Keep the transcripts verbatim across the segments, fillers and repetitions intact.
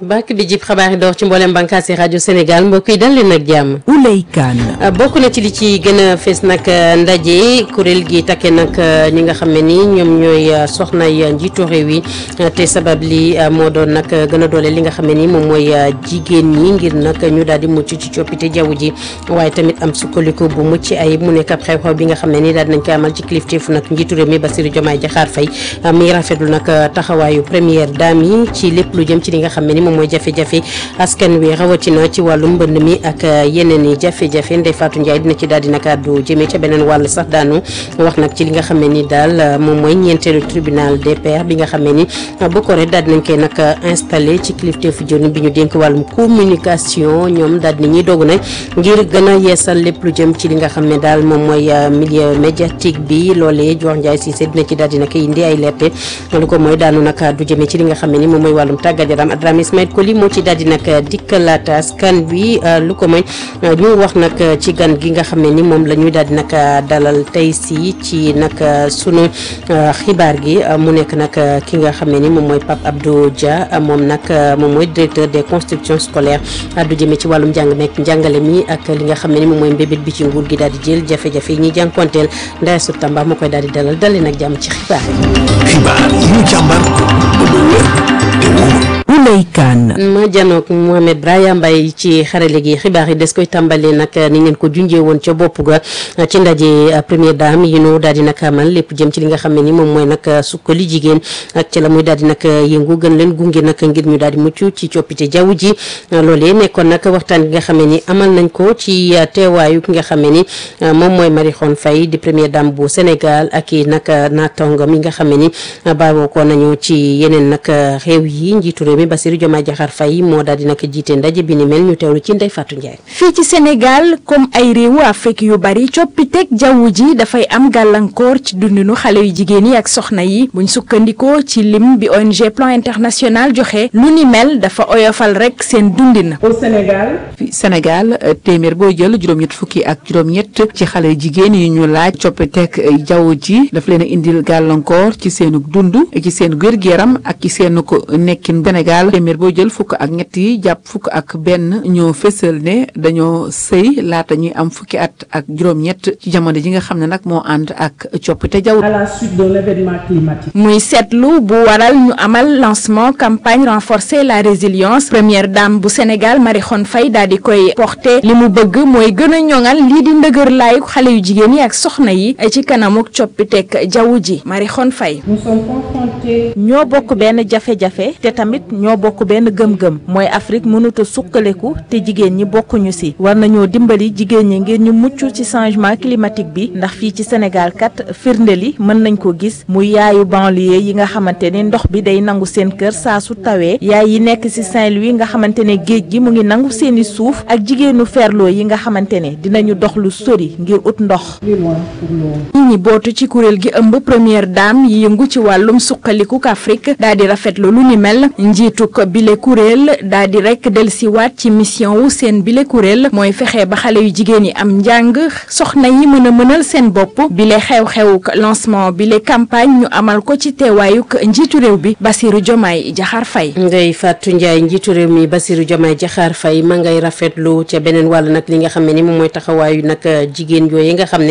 bàkk bi jib xabaar yi door ci mboolem bànqaasi rajo Sénégal mbokk yi dal leen ak jàmm. Ouleye Kane. bokk na ci li ci gën a fees nag ndaje kuréel gi takke nag ñi nga xam ne ni ñoom ñooy soxnay njiitu réew yi te sabab li moo doon nag gën a doole li nga xam ne ni moom mooy jigéen ñi ngir nag ñu daal di mucc ci coppite jaww ji waaye tamit am sukkandiku bu mucc ayib mu nekk ab xew-xew bi nga xam ne ni daal dinañ koy amal ci kilifteefu nag njiitu réew mi Bassirou Diomaye Diakhar Faye mi rafetlu nag taxawaayu première dame yi ci lépp lu jëm ci li nga xam ne ni moom mooy jafe-jafe askan wi rawatina ci wàllu mbënd mi ak yeneen i jafe-jafe Ndeye Fatou Ndiaye dina ci daal di nag àddu jëmee ca beneen wàll sax daanu wax nag ci li nga xam ne ni daal moom mooy ñeenteelu tribunal des pairs bi nga xam ne ni bu ko rek daal dinañ koy nag installé ci kilifteefu jëriñ bi ñu dénk wàllum communication ñoom daal dina ñuy dogu nag ngir gën a yeesal lépp lu jëm ci li nga xam ne daal moom mooy milieu médiatique bi loolee Dior Ndiaye Cissé dina ci daal di nag indi ay leerte lu ko mooy daanu nag àddu jëmee ci li nga xam ne ni moom mooy wàllum tàggat yaram Adrame Ismaël Koli moo ci daal di nag dikkalaat askan bi lu ko mooy ñu wax nag ci gan gi nga xam ne ni moom la ñuy daal di nag dalal tey si ci nag sunu xibaar gi mu nekk nag ki nga xam ne ni moom mooy Pape Abdou Dia moom nag moom mooy directeur des constructions scolaires addu jëmee ci wàllum njàng meek njàngale mi ak li nga xam ne ni moom mooy mbébét bi ci nguur gi daal di jël jafe-jafe yi ñuy jànkonteel Ndeye Sow Tamba moo koy daal di dalal dalee nag jàmm ci xibaar yi. xibaar yi ñu càmbar ba mu wér te wóor. Ouleye Kane. ma janook Mohamed Braya Mbaye ci xarale gi xibaar yi des koy tàmbalee nag ni ngeen ko junjee woon ca bopp ga ci ndaje première dame yi ñu daal di nag amal lépp jëm ci li nga xam ne ni moom mooy nag sukkali jigéen ak ci la muy daal di nag yëngu gën leen gunge nag ngir ñu daal di mucc ci coppite jaww ji loolee nekkoon nag waxtaan gi nga xam ne ni amal nañ ko ci teewaayu ki nga xam ne ni moom mooy Marie Khone Faye di première dame bu Sénégal ak i nag naatongam yi nga xam ne ni bawoo ko nañu ci yeneen nag réew yi njiitu réew mi Bassirou Diomaye Diakhar Faye moo daal di nag jiite ndaje bi ni mel ñu teewlu ci Ndeye Fatou Ndiaye. fii ci Sénégal comme ay réewu Afrique yu bari coppiteg jaww ji dafay am gàllankoor ci dundinu xale yu jigéen yi ak soxna yi buñ sukkandikoo ci lim bi O N G Plan International joxe lu ni mel dafa oyofal rek seen dundin. au Sénégal. fi Sénégal téeméer boo jël juróom-ñett fukki ak juróom-ñett ci xale jigéen yi ñu laaj coppiteg jaww ji daf leen a indil gàllankoor ci seenu dund ci seen wér-gu-yaram ak ci seenu ko nekkin Sénégal téeméer boo jël fukk ak ñett yi jàpp fukk ak benn ñoo fësal ne dañoo sëy laata ñuy am fukki at ak juróom-ñett ci jamono ji nga xam ne nag moo ànd ak coppite jaww. à la suite de l'événement climatique. muy seetlu bu waral ñu amal lancement campagne renforcer la résilience première dame bu Sénégal Marie Khone Faye daal di koy porter li mu bëgg mooy gën a ñoŋal lii di ndëgër laayu xale yu jigéen yi ak soxna yi ci kanamuk coppiteg jaww ji Marie Khone Faye. nous sommes confrontés. ñoo bokk benn jafe-jafe te tamit ñoo bokk benn gëm-gëm mooy Afrique mënut a sukkaleku te jigéen ñi bokkuñu ci war nañoo dimbali jigéen ñi ngir ñu mucc ci changement climatique bi ndax fii ci Sénégal kat firnde li mën nañ ko gis muy yaayu banlieue yi nga xamante ne ndox bi day nangu seen kër saa su tawee yaay yi nekk ci Saint-Louis nga xamante ne géej gi mu ngi nangu seeni suuf ak jigéenu ferlo yi nga xamante ne dinañu dox lu sori ngir ut ndox. plus loin pour l'eau. ñi ñi bootu ci kuréel gi ëmb première dame yi yëngu ci wàllum suqaliku Afrique daal di rafetlu lu ni mel njiituk bile kuréel daal di rek dellusiwaat ci mission wu seen bile kuréel mooy fexe ba xale yu jigéen yi am njàng soxna yi mën a mënal seen bopp bile xew-xewuk lancement bile campagne ñu amal ko ci teewaayuk njiitu réew bi Bassirou Diomaye Diakhar Faye. Ndeye Fatou Ndiaye njiitu réew mi Bassirou Diomaye Diakhar Faye ma ngay rafetlu ca beneen wàll nag li nga xam ne ni moom mooy taxawaayu nag jigéen yooyu nga xam ne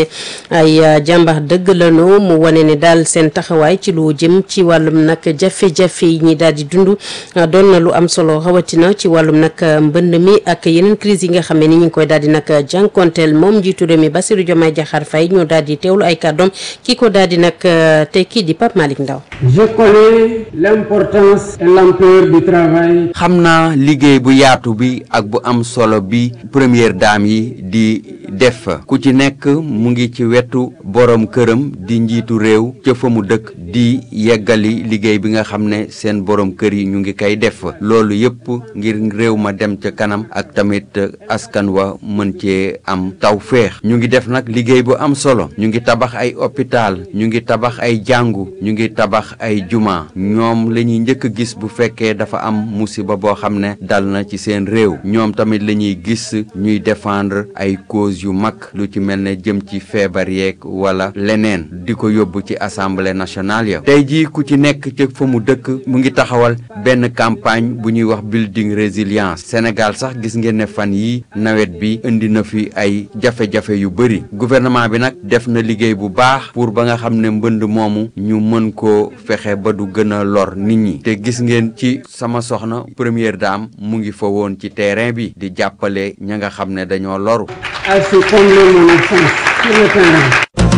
ay jàmbaar dëgg lañu mu wane ne daal seen taxawaay ci lu jëm ci wàllum nag jafe-jafe yi ñi daal di dund doon na lu am solo rawatina ci wàllum nag mbënd mi ak yeneen crise yi nga xam ne ni ñu ngi koy daal di nag jànkonteel moom njiitu réew mi Bassirou Diomaye Diakhar Faye ñoo daal di teewlu ay kàddoom ki ko daal di nag tekki di Pape Malick Ndaw. je connais l'importance et l'ampleur du travail. xam naa liggéey bu yaatu bi ak bu am solo bi première dame yi di def ku ci nekk mu ngi ci wetu borom këram di njiitu réew ca fa mu dëkk di yeggali liggéey bi nga xam ne seen borom kër yi ñu ngi koy def loolu yëpp ngir réew ma dem ca kanam ak tamit askan wa mën cee am tawféex ñu ngi def nag liggéey bu am solo ñu ngi tabax ay hôpital ñu ngi tabax ay jàngu ñu ngi tabax ay juma ñoom la ñuy njëkk a gis bu fekkee dafa am musiba boo xam ne dal na ci seen réew ñoom tamit la ñuy gis ñuy défendre ay cause cause yu mag lu ci mel ne jëm ci feebar yeeg wala leneen di ko yóbbu ci assemblée nationale ya tey jii ku ci nekk ci fa mu dëkk mu ngi taxawal benn campagne bu ñuy wax building résilience Sénégal sax gis ngeen ne fan yi nawet bi indi na fi ay jafe-jafe yu bëri gouvernement bi nag def na liggéey bu baax pour ba nga xam ne mbënd moomu ñu mën koo fexe ba du gën a lor nit ñi te gis ngeen ci sama soxna première dame mu ngi fa woon ci terrain bi di jàppale ña nga xam ne dañoo loru. a su combler mon absence sur le terrain.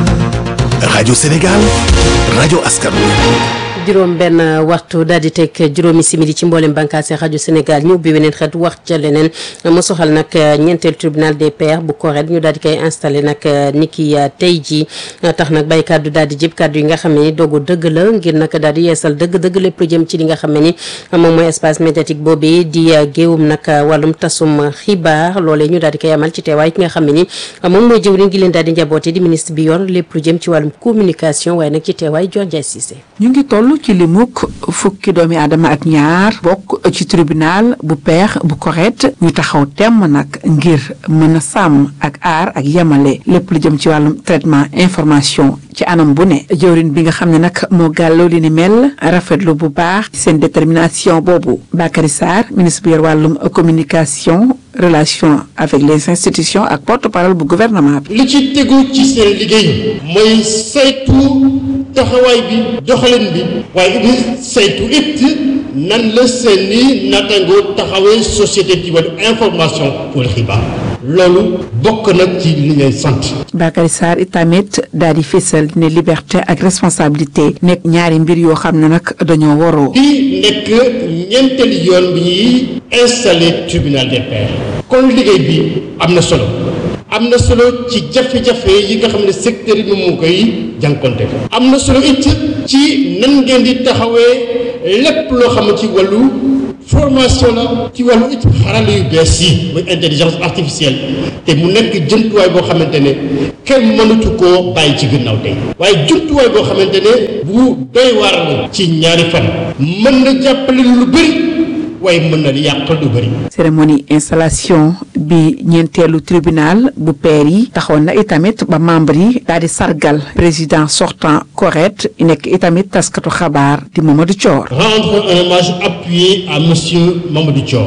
Radio Sénégal, rajo askan wi. juróom benn waxtu daal di teg juróomi simili ci mboolem bànqaase rajo Sénégal ñu ubbi weneen xeet wax ca leneen mu soxal nag ñeenteel tribunal des pairs bu Corrède ñu daal di koy installé nag niki tey jii tax nag bay kàddu daal di jib kàddu yi nga xam ne ni dogu dëgg la ngir nag daal di yeesal dëgg-dëgg lépp lu jëm ci li nga xam ne ni moom mooy espace médiatique boobu di géewum nag wàllum tasum xibaar loolee ñu daal di koy amal ci teewaay ki nga xam ne ni moom mooy jëwriñ gi leen daal di njaboote di ministre bi yor lépp lu jëm ci wàllum communication waaye nag ci teewaay Dior Ndiaye Cissé. ñu ngi toll ci limuk fukki doomi aadama ak ñaar bokk ci tribunal bu peex bu Corrède ñu taxaw temm nag ngir mën a sàmm ak aar ak yemale lépp lu jëm ci wàllum traitement information ci anam bu ne jëwriñ bi nga xam ne nag moo gàlloo li ni mel rafetlu bu baax seen détermination boobu Bakary Sarr ministre bi yor wàllum communication relation avec les institutions ak porte-parole bu gouvernement bi. li ci tegu ci seen liggéey mooy saytu taxawaay bi doxalin bi waaye it saytu it nan la seeni nattangoo taxawee société ci wàllu information pour xibaar loolu bokk nag ci li ngay sant. Bakary Sarr itamit daal di fésal ne liberté ak responsabilité nekk ñaari mbir yoo xam ne nag dañoo waroo. di nekk ñeenteelu yoon bi ñuy installé tribunal des pairs kon liggéey bi am na solo am na solo ci jafe-jafe yi nga xam ne secteur yi moom moo koy jànkonte am na solo it ci nan ngeen di taxawee lépp loo xam ne ci wàllu formation la ci wàllu it xarala yu bees yi muy intelligence artificielle te mu nekk jumtuwaay boo xamante ne kenn mënatu koo bàyyi ci ginnaaw tey waaye jumtuwaay boo xamante ne bu doy waar la ci ñaari fan mën na jàppale lu bëri waaye mën na yàq lu bëri. cérémonie installation bi ñeenteelu tribunal bu peer yi taxoon na itamit ba membre yi daal di sargal président sortant Corrède nekk itamit taskatu xabaar di Mamadou Thior. rendre un hommage appuyé à monsieur Mamadou Thior.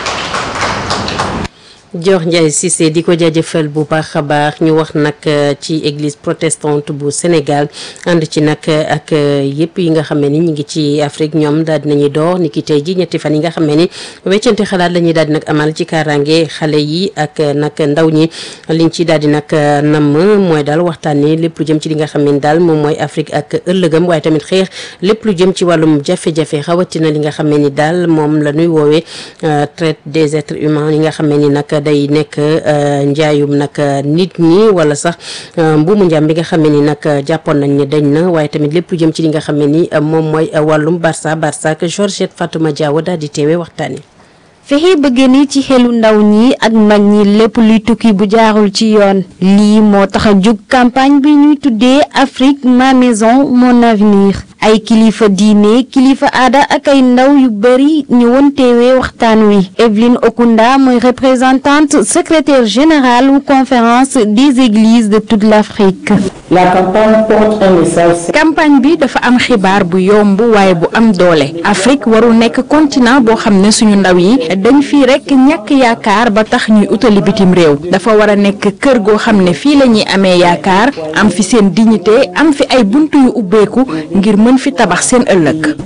Dior Ndiaye Cissé di ko jaajëfal bu baax a baax ñu wax nag ci église protestante bu Sénégal ànd ci nag ak yëpp yi nga xam ne ni ñu ngi ci Afrique ñoom daal di nañuy door ni ki tey ji ñetti fan yi nga xam ne ni weccante xalaat la ñuy daal di nag amal ci kaaraange xale yi ak nag ndaw ñi liñ ci daal di nag namm mooy daal waxtaanee lépp lu jëm ci li nga xam ne ni daal moom mooy Afrique ak ëllëgam waaye tamit xeex lépp lu jëm ci wàllum jafe-jafe rawatina li nga xam ne ni daal moom la ñuy woowee traite des êtres humains yi nga xam ne ni nag day nekk njaayum nag nit ñi wala sax mbuumu njaam bi nga xam ne ni nag jàppoon nañ ne dañ na waaye tamit lépp lu jëm ci li nga xam ne ni moom mooy wàllum Barça Barça ak Georgette Fatouma Diawo daal di teewee waxtaani fexe ba génne ci xelu ndaw ñi ak mag ñi lépp luy tukki bu jaarul ci yoon lii moo tax a jóg campagne bi ñuy tuddee Afrique ma maison mon avenir ay kilifa diine kilifa aada ak ay ndaw yu bari ñëwoon teewee waxtaan wi Evelyne Okunda mooy représentante secrétaire générale ou conférence des églises de toute l'Afrique. La campagne porte un message. campagne bi dafa am xibaar bu yomb waaye bu am doole Afrique warul nekk continent boo xam ne suñu ndaw yi dañ fii rek ñàkk yaakaar ba tax ñuy utali bitim réew dafa war a nekk kër goo xam ne fii la ñuy amee yaakaar am fi seen dignité am fi ay buntu yu ubbeeku ngir mën fi tabax seen ëllëg.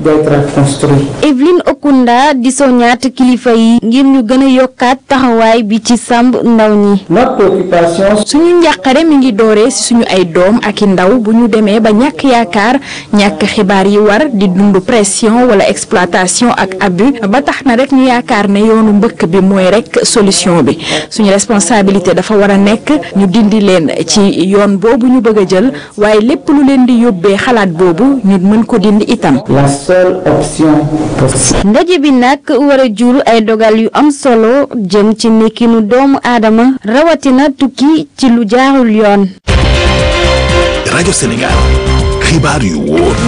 Evelyne Okunda di soññaat kilifa yi ngir ñu gën a yokkaat taxawaay bi ci sàmm ndaw ñi. suñu njàqare mi ngi dooree ci suñu ay doom ak i ndaw bu ñu demee ba ñàkk yaakaar ñàkk xibaar yi war di dund pression wala exploitation ak abus ba tax na rek ñu yaakaar ne yoonu mbëkk bi mooy rek solution bi suñu responsabilité dafa war a nekk ñu dindi leen ci yoon boobu ñu bëgg a jël waaye lépp lu leen di yóbbee xalaat boobu ñu mën ko dindi itam. La seule option possible. ndaje bi nag war a jur ay dogal yu am solo jëm ci nekkinu doomu aadama rawatina tukki ci lu jaarul yoon. rajo Sénégal xibaar yu wóor.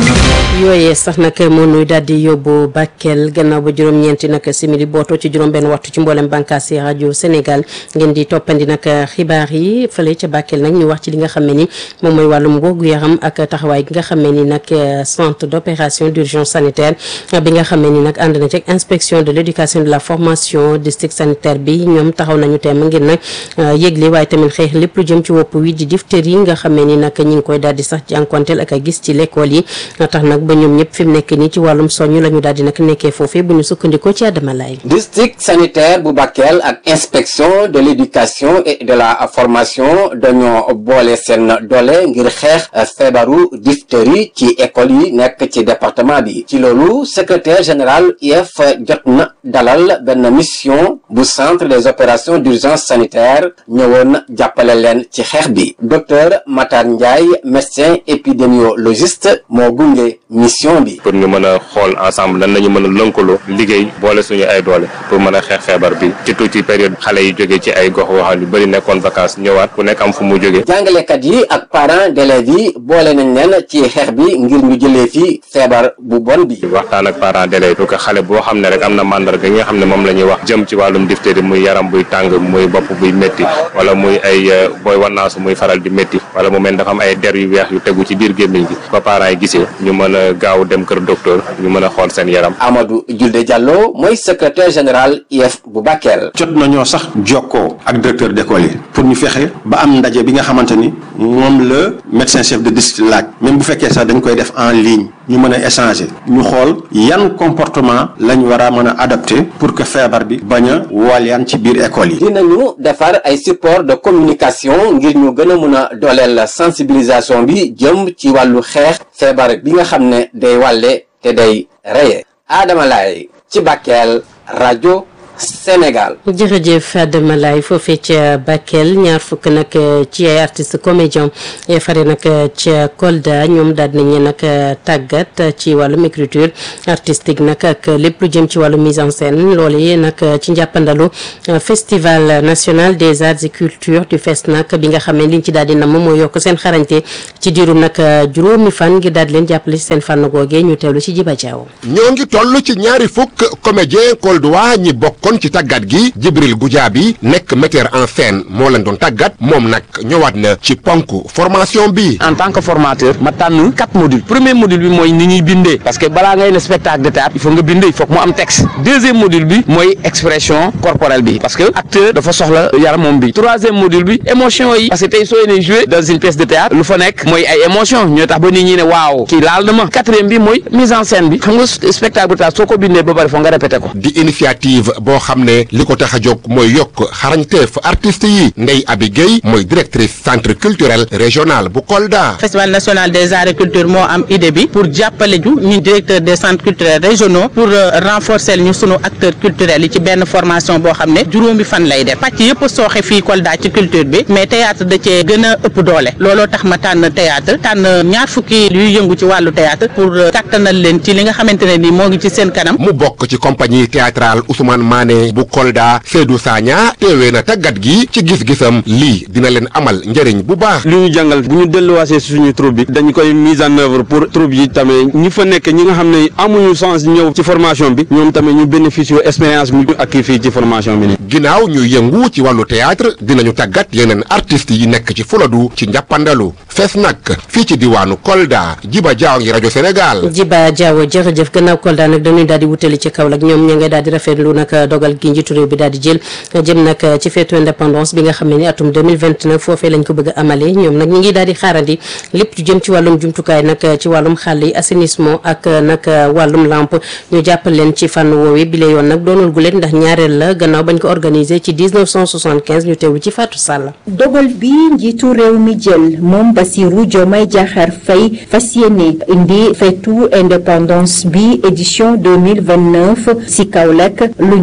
yooyee sax nag moo nuy daal di yóbbu Bakel gannaaw ba juróom-ñeenti nag simili bootoo ci juróom-benn waxtu ci mboolem bànqaas yi rajo Sénégal ngeen di toppandi nag xibaar yi fële ca Bakel nag ñu wax ci li nga xam ne ni moom mooy wàllum wérgu yaram ak taxawaay gi nga xam ne ni nag centre d'opération d'urgence sanitaire bi nga xam ne ni nag ànd na ci inspection de l'éducation de la formation district sanitaire bi ñoom taxaw nañu teem ngir nag yëgle waaye tamit xeex lépp lu jëm ci wopp wi di diphtérie nga xam ne ni nag ñi ngi koy daal di sax jànkonteel ak a gis ci l'école yi tax nag ba ñoom ñëpp fi mu nekk nii ci wàllum soñu la ñu daal di nag nekkee foofee bu ñu sukkandikoo ci Adama Laye. district sanitaire bu Bakel ak inspection de l'éducation et de la formation dañoo boole seen doole ngir xeex feebaru diphtérie ci école yi nekk ci département bi ci loolu secrétaire général I F jot na dalal benn mission bu centre des opérations d'urgence sanitaire ñëwoon jàppale leen ci xeex bi docteur Matar Ndiaye médecin épidémiologiste moo gunge mission bi. pour ñu mën a xool ensemble lan lañu mën a lënkaloo liggéey boole suñu ay doole pour mën a xeex feebar bi surtout ci période xale yi jógee ci ay gox waxal yu bëri nekkoon vacances ñëwaat ku nekk am fu mu jógee. jàngalekat yi ak parents d'élèves yi boole nañ leen ci xeex bi ngir ñu jëlee fi feebar bu bon bi. waxtaan ak parents d'élèves pour que xale boo xam ne rek am na mandarga yi nga xam ne moom la ñuy wax jëm ci wàllum diphtérie muy yaram buy tàng muy bopp buy métti wala muy ay booy wannaasu muy faral di métti wala mu mel dafa am ay der yu weex yu tegu ci biir gémmiñ gi ba parents yi gisee ñu mën a gaaw dem kër docteur ñu mën a xool seen yaram. Amadou Julde Diallo mooy secrétaire général I F bu Bakel. jot nañoo sax jokkoo ak directeur d'école yi pour ñu fexe ba am ndaje bi nga xamante ni moom la médecin chef de district laaj même bu fekkee sax dañ koy def en ligne ñu mën a échanger ñu xool yan comportement lañ war a mën a adapté pour que feebar bi bañ a walyaan ci biir école yi. dinañu defar ay support de communication ngir ñu gën a mën a dooleel sensibilisation bi jëm ci wàllu xeex feebar bi nga xam ne day wàlle te day reye. Adama Laye ci Bakel rajo Sénégal. jërëjëf Adama Laye foofee ca Bakel ñaar fukk nag ci ay artistes comédiens fare nag ca Kolda ñoom daal nañu nag tàggat ci wàllum écriture artistique nag ak lépp lu jëm ci wàllu mise en scène loolu yi nag ci njàppandalu festival national des arts et culture du FESNAC bi nga xam ne liñ ci daal di nam moo yokk seen xarañte ci diirum nag juróomi fan ngir daal di leen jàppale ci seen fànn googee ñu teewlu ci Jiba Jaaw. ñoo ngi toll ci ñaari fukk comédien kolduwaa ñi bokk kon ci tàggat gi Jibril Goudiaby nekk metteur en scène moo leen doon tàggat moom nag ñëwaat na ci ponk formation bi. en tant que formateur ma tànn quatre modules premier module bi mooy ni ñuy bindee parce que balaa ngay ne spectacle de théâtre il faut nga bindee il faut que mu am texte deuxième module bi mooy expression corporelle bi parce que acteur dafa soxla yaram moom bi troisième module bi émotion yi parce que tey soo yéene jouer dans une pièce de théâtre lu fa nekk mooy ay émotion ñoo tax ba nit ñi ne waaw kii laal na ma quatrième bi mooy mise en scène bi xam nga spectacle de théâtre soo ko bindee ba pare foog nga répété ko. di initiative boo xam ne li ko tax a jóg mooy yokk xarañteef artistes yi Ndeye Abi Gueye mooy directrice centre culturel régional bu Kolda. festival national des arts et culture moo am idée bi pour jàppale ju ñu directeur des centres culturels régionaux pour renforcer ñu sunu acteurs culturels yi ci benn formation boo xam ne juróomi fan lay def pàcc yëpp sooxe fii Kolda ci culture bi mais théâtre da cee gën a ëpp doole looloo tax ma tànn théâtre tànn ñaar fukki yuy yëngu ci wàllu théâtre pour kattanal leen ci li nga xamante ne ni moo ngi ci seen kanam. mu bokk ci compagnie théâtrale Ousmane Mané bu Kolda Seydou Sagna teewee na tàggat gi ci gis-gisam lii dina leen amal njëriñ bu baax. li ñu jàngal bu ñu delluwaasee suñu troupe bi dañu koy mise en œuvre pour troupe yi tamit ñi fa nekk ñi nga xam ne amuñu chance ñëw ci formation bi ñoom tamit ñu bénéficier expérience bi ñu ak fii ci formation bi nii. ginnaaw ñu yëngu ci wàllu théâtre dinañu tàggat yeneen artistes yi nekk ci Fuladu ci njàppandalu FESNAC fii ci diwaanu Kolda Jiba Jaaw ngi rajo Sénégal. Jiba Jaaw jërëjëf gannaaw Kolda nag dañuy daal di wutali ci Kaolack ñoom ña ngay daal di rafetlu nag dogal gi njiitu réew bi daal di jël jëm nag ci feetu indépendance bi nga xam ne ni atum deux mille vingt-neuf foofee lañ ko bëgg a amale ñoom nag ñi ngi daal di xaarandi lépp lu jëm ci wàllum jumtukaay nag ci wàllum xàll yi assainissement ak nag wàllum lampe ñu jàppal leen ci fànn woowee bi la yoon nag doonul guleen ndax ñaareel la gannaaw bañ ko organisé ci dix-neuf cent soixante-quinze ñu teewlu ci Fatou Sall. dogal bi njiitu réew mi jël moom Bassirou Diomaye Diakhar Faye fas yéene indi feetu indépendance bi édition deux mille vingt-neuf si Kaolack lu ñu rafet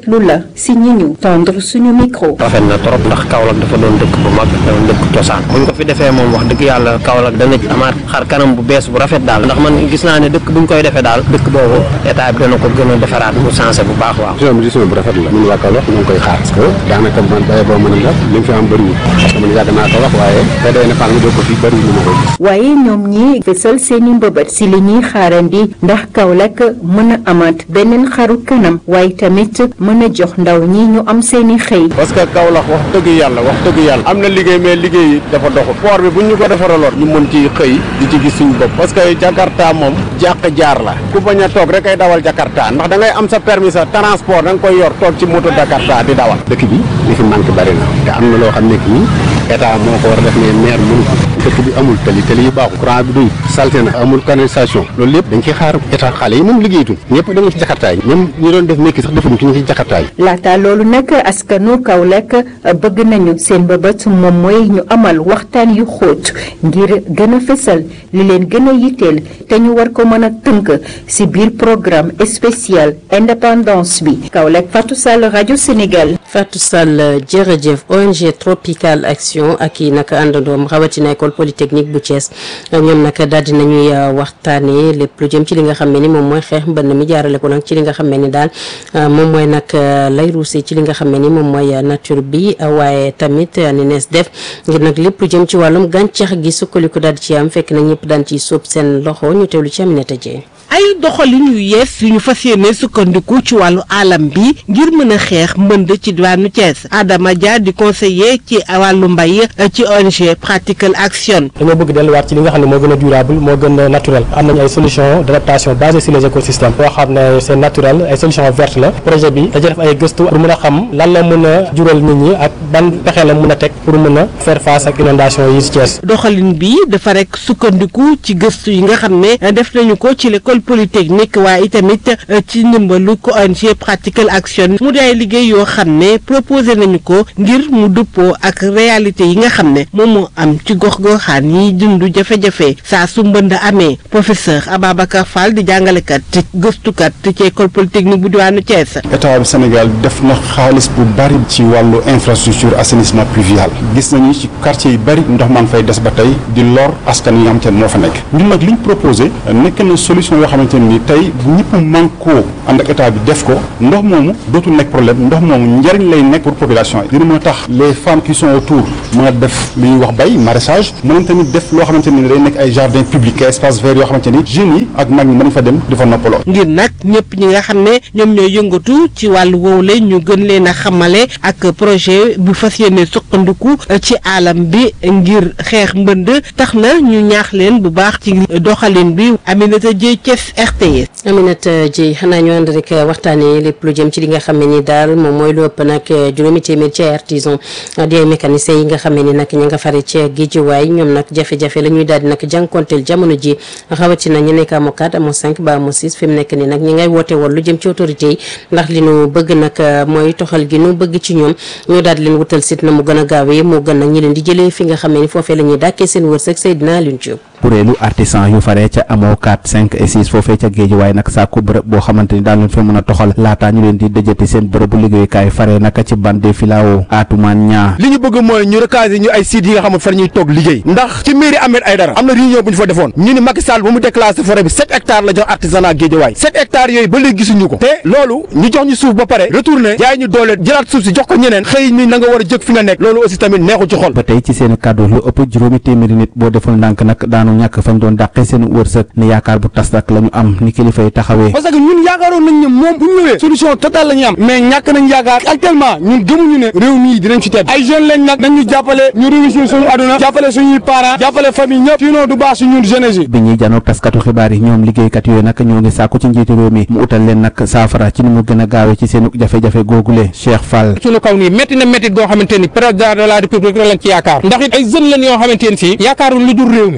rafetlu la si ñi ñu tendre suñu micro. rafet na trop ndax Kaolack dafa doon dëkk bu mag dafa doon dëkk cosaan buñ ko fi defee moom wax dëgg yàlla Kaolack dana amaat xar kanam bu bees bu rafet daal ndax man gis naa ne dëkk buñ koy defee daal dëkk boobu état bi dana ko gën a defaraat mu changé bu baax waaw. gestion bi gestion bu rafet la ñun waa Kaolack ñu ngi koy xaar parce que daanaka man baye boo mën a def li mu fi am bëriwul parce que man yàgg naa ko wax waaye te day ne faa nga jóg ko fii bëriwul ñu ma koy gis. waaye ñoom ñi fësal seeni mbëbët si li ñuy xaarandi ndax Kaolack mën a amaat beneen xaru kanam waaye tamit mën a jox ndaw ñi ñu am seeni xëy. parce que Kaolack wax dëgg yàlla wax dëgg yàlla am na liggéey mais liggéey dafa doxul port bi bu ñu ko defaraloon ñu mën ci xëy di ci gis suñu bopp parce que Jakarta moom jàq jaar la ku bañ a toog rek ay dawal Jakarta ndax da ngay am sa permis sa transport da nga koy yor toog ci moto Jakarta di dawal. dëkk bi li fi manqué bari na te am na loo xam ne kii état moo ko war a def mais maire mënu ko dëkk bi amul tali tali yu baaxul courant bi doy salté na amul canalisation loolu lépp dañ ciy xaar état xale yi moom liggéeytul ñëpp da nga ci Jakarta yi ñoom ñu doon def nekki sax defuñu ci ñu ci Jakarta yi. laata loolu nag askanu Kaolack bëgg nañu seen bëbët moom mooy ñu amal waxtaan yu xóot ngir gën a fësal li leen gën a yitteel te ñu war ko mën a tënk ci biir programme spécial indépendance bi Kaolack Fatou Sall rajo Sénégal. Fatou Sall jërëjëf O N G Tropical Action ak yi nag àndandoom rawatina école polytechnique bu Thiès ñoom nag daal di nañuy waxtaanee lépp lu jëm ci li nga xam ne ni moom mooy xeex mbënn mi jaarale ko nag ci li nga xam ne ni daal moom mooy nag lay ruusee ci li nga xam ne ni moom mooy nature bi waaye tamit ni nees def ngir nag lépp lu jëm ci wàllum gàncax gi sukkandiku daal di ci am fekk na ñëpp daan ciy sóob seen loxo ñu teewlu ci Aminata Dieng. ay doxalin yu yees yu ñu fas yéene sukkandiku ci wàllu alam bi ngir mën a xeex mbënd ci diwaanu Thiès Adama Dia di conseiller ci wàllu mbay ci O N G Practical Action. dañoo bëgg delluwaat ci li nga xam ne moo gën a durable moo gën a naturel am nañu ay solutions d'adaptation basées sur les écosystèmes boo xam ne c'est naturel ay solutions vertes la projet bi dañu def ay gëstu pour mën a xam lan la mën a jural nit ñi ak ban pexe la mën a teg pour mën a faire face ak inondation yi ci Thiès. doxalin bi dafa rek sukkandiku ci gëstu yi nga xam ne def nañu ko ci l'école polytechnique waaye itamit ci ndimbalu ko O N G Practical Action mu di ay liggéey yoo xam ne proposé nañu ko ngir mu dëppoo ak réalité yi nga xam ne moom moo am ci gox-goxaan yi dundu jafe-jafe saa su mbënd amee professeur Ababacar Fall di jàngalekat te gëstukat ci école polytechnique bu diwaanu Thiès. état bi Sénégal def na xaalis bu bari ci wàllu infrastructure assainissement pluvial gis nañu ci quartier yu bari ndox maa ngi fay des ba tey di lor askan yi nga xamante ne moo fa nekk ñun nag liñ proposé nekk na solution yoo xamante ni tey ñëpp mànkoo ànd ak état bi def ko ndox moomu dootul nekk problème ndox moomu njariñ lay nekk pour population yi dina mën a tax les femmes qui sont autour mën a def li ñuy wax bay maraîchage mën tamit def loo xamante ni day nekk ay jardin public ay espace vert yoo xamante ni jeunes yi ak mag ñi mën fa dem di fa noppaloo. ngir nag ñëpp ñi nga xam ne ñoom ñooy yëngatu ci wàllu woowule ñu gën leen a xamale ak projet bu fas yéene sukkandiku ci alam bi ngir xeex mbënd tax na ñu ñaax leen bu baax ci doxalin bi Aminata Dieng Thiès R T S. Aminata Dieng xanaa ñu ànd rek waxtaanee lépp lu jëm ci li nga xam ne ni daal moom mooy lu ëpp nag juróomi téeméer ci ay artisan di ay mécaniciens yi nga xam ne ni nag ña nga fare ci Guédiawaye ñoom nag jafe-jafe la ñuy daal di nag jànkonteel jamono ji rawatina ñu nekk amoo quatre amoo cinq ba amoo six fi mu nekk ni nag ñi ngay woote woon lu jëm ci autorité yi ndax li nu bëgg nag mooy toxal gi nu bëgg ci ñoom ñu daal di leen wutal sit na mu gën a gaawee moo gën nag ñi leen di jëlee fi nga xam ne ni foofee la ñuy dàkkee seen wërsëg Seydina Alioune Diop. kuréelu artisan yu faree ca amoo quatre cinq et six foofee ca Guédiawaye nag sàkku bërëb boo xamante ni daal leen fa mën a toxal laataa ñu leen di dëjëti seen bërëbu liggéeyukaay faree naka ci bande filao atumaan ñaa li ñu bëgg mooy ñu recaser ñu ay sites yi nga xam ne fa ñuy toog liggéey ndax ci mairie Ahmed Aïdara am na réunion bu ñu fa defoon ñu ni Macky Sall ba mu déclassé forêt bi sept hectares la jox artisanat Guédiawaye sept hectares yooyu ba léegi gisuñu ko te loolu ñu jox ñu suuf ba pare retourné jaay ñu doole jëlaat suuf si jox ko ñeneen xëy ni na nga war a jëg fi nga nekk loolu aussi tamit neexu ci xol ba tey ci seen kàddu lu ëpp juróomi téeméeri nit boo deful ndànk nag daanu ñàkk fañ doon dàqee seen wërsëg ne yaakaar bu tas ak la ñu am ni kilifa yi taxawee parce que ñun yaakaaroon nañ ne moom bu ñëwee solution totale la ñuy am mais ñàkk nañ yaakaar actuellement ñun gëmuñu ne réew mii dinañ ci tedd ay jeunes lañ nag nañ ñu jàppale ñu réussir suñu aduna jàppale suñuy parents jàppale famille ñëpp sinon du baax si ñun jeunesse yi bi ñuy janoog taskatu xibaar yi ñoom liggéeykat yooyu nag ñoo ngi sàkku ci njiitu réew mi mu utal leen nag saafara ci ni mu gën a gaawee ci seen jafe-jafe googule Cheikh Fall suñu kaw nii métti na métti goo xamante ni président de la république lañ ci yaakaar ndax it ay jeunes lañ yoo xamante ni si yaakaaruñ lu dul réew mi yaakaaruñ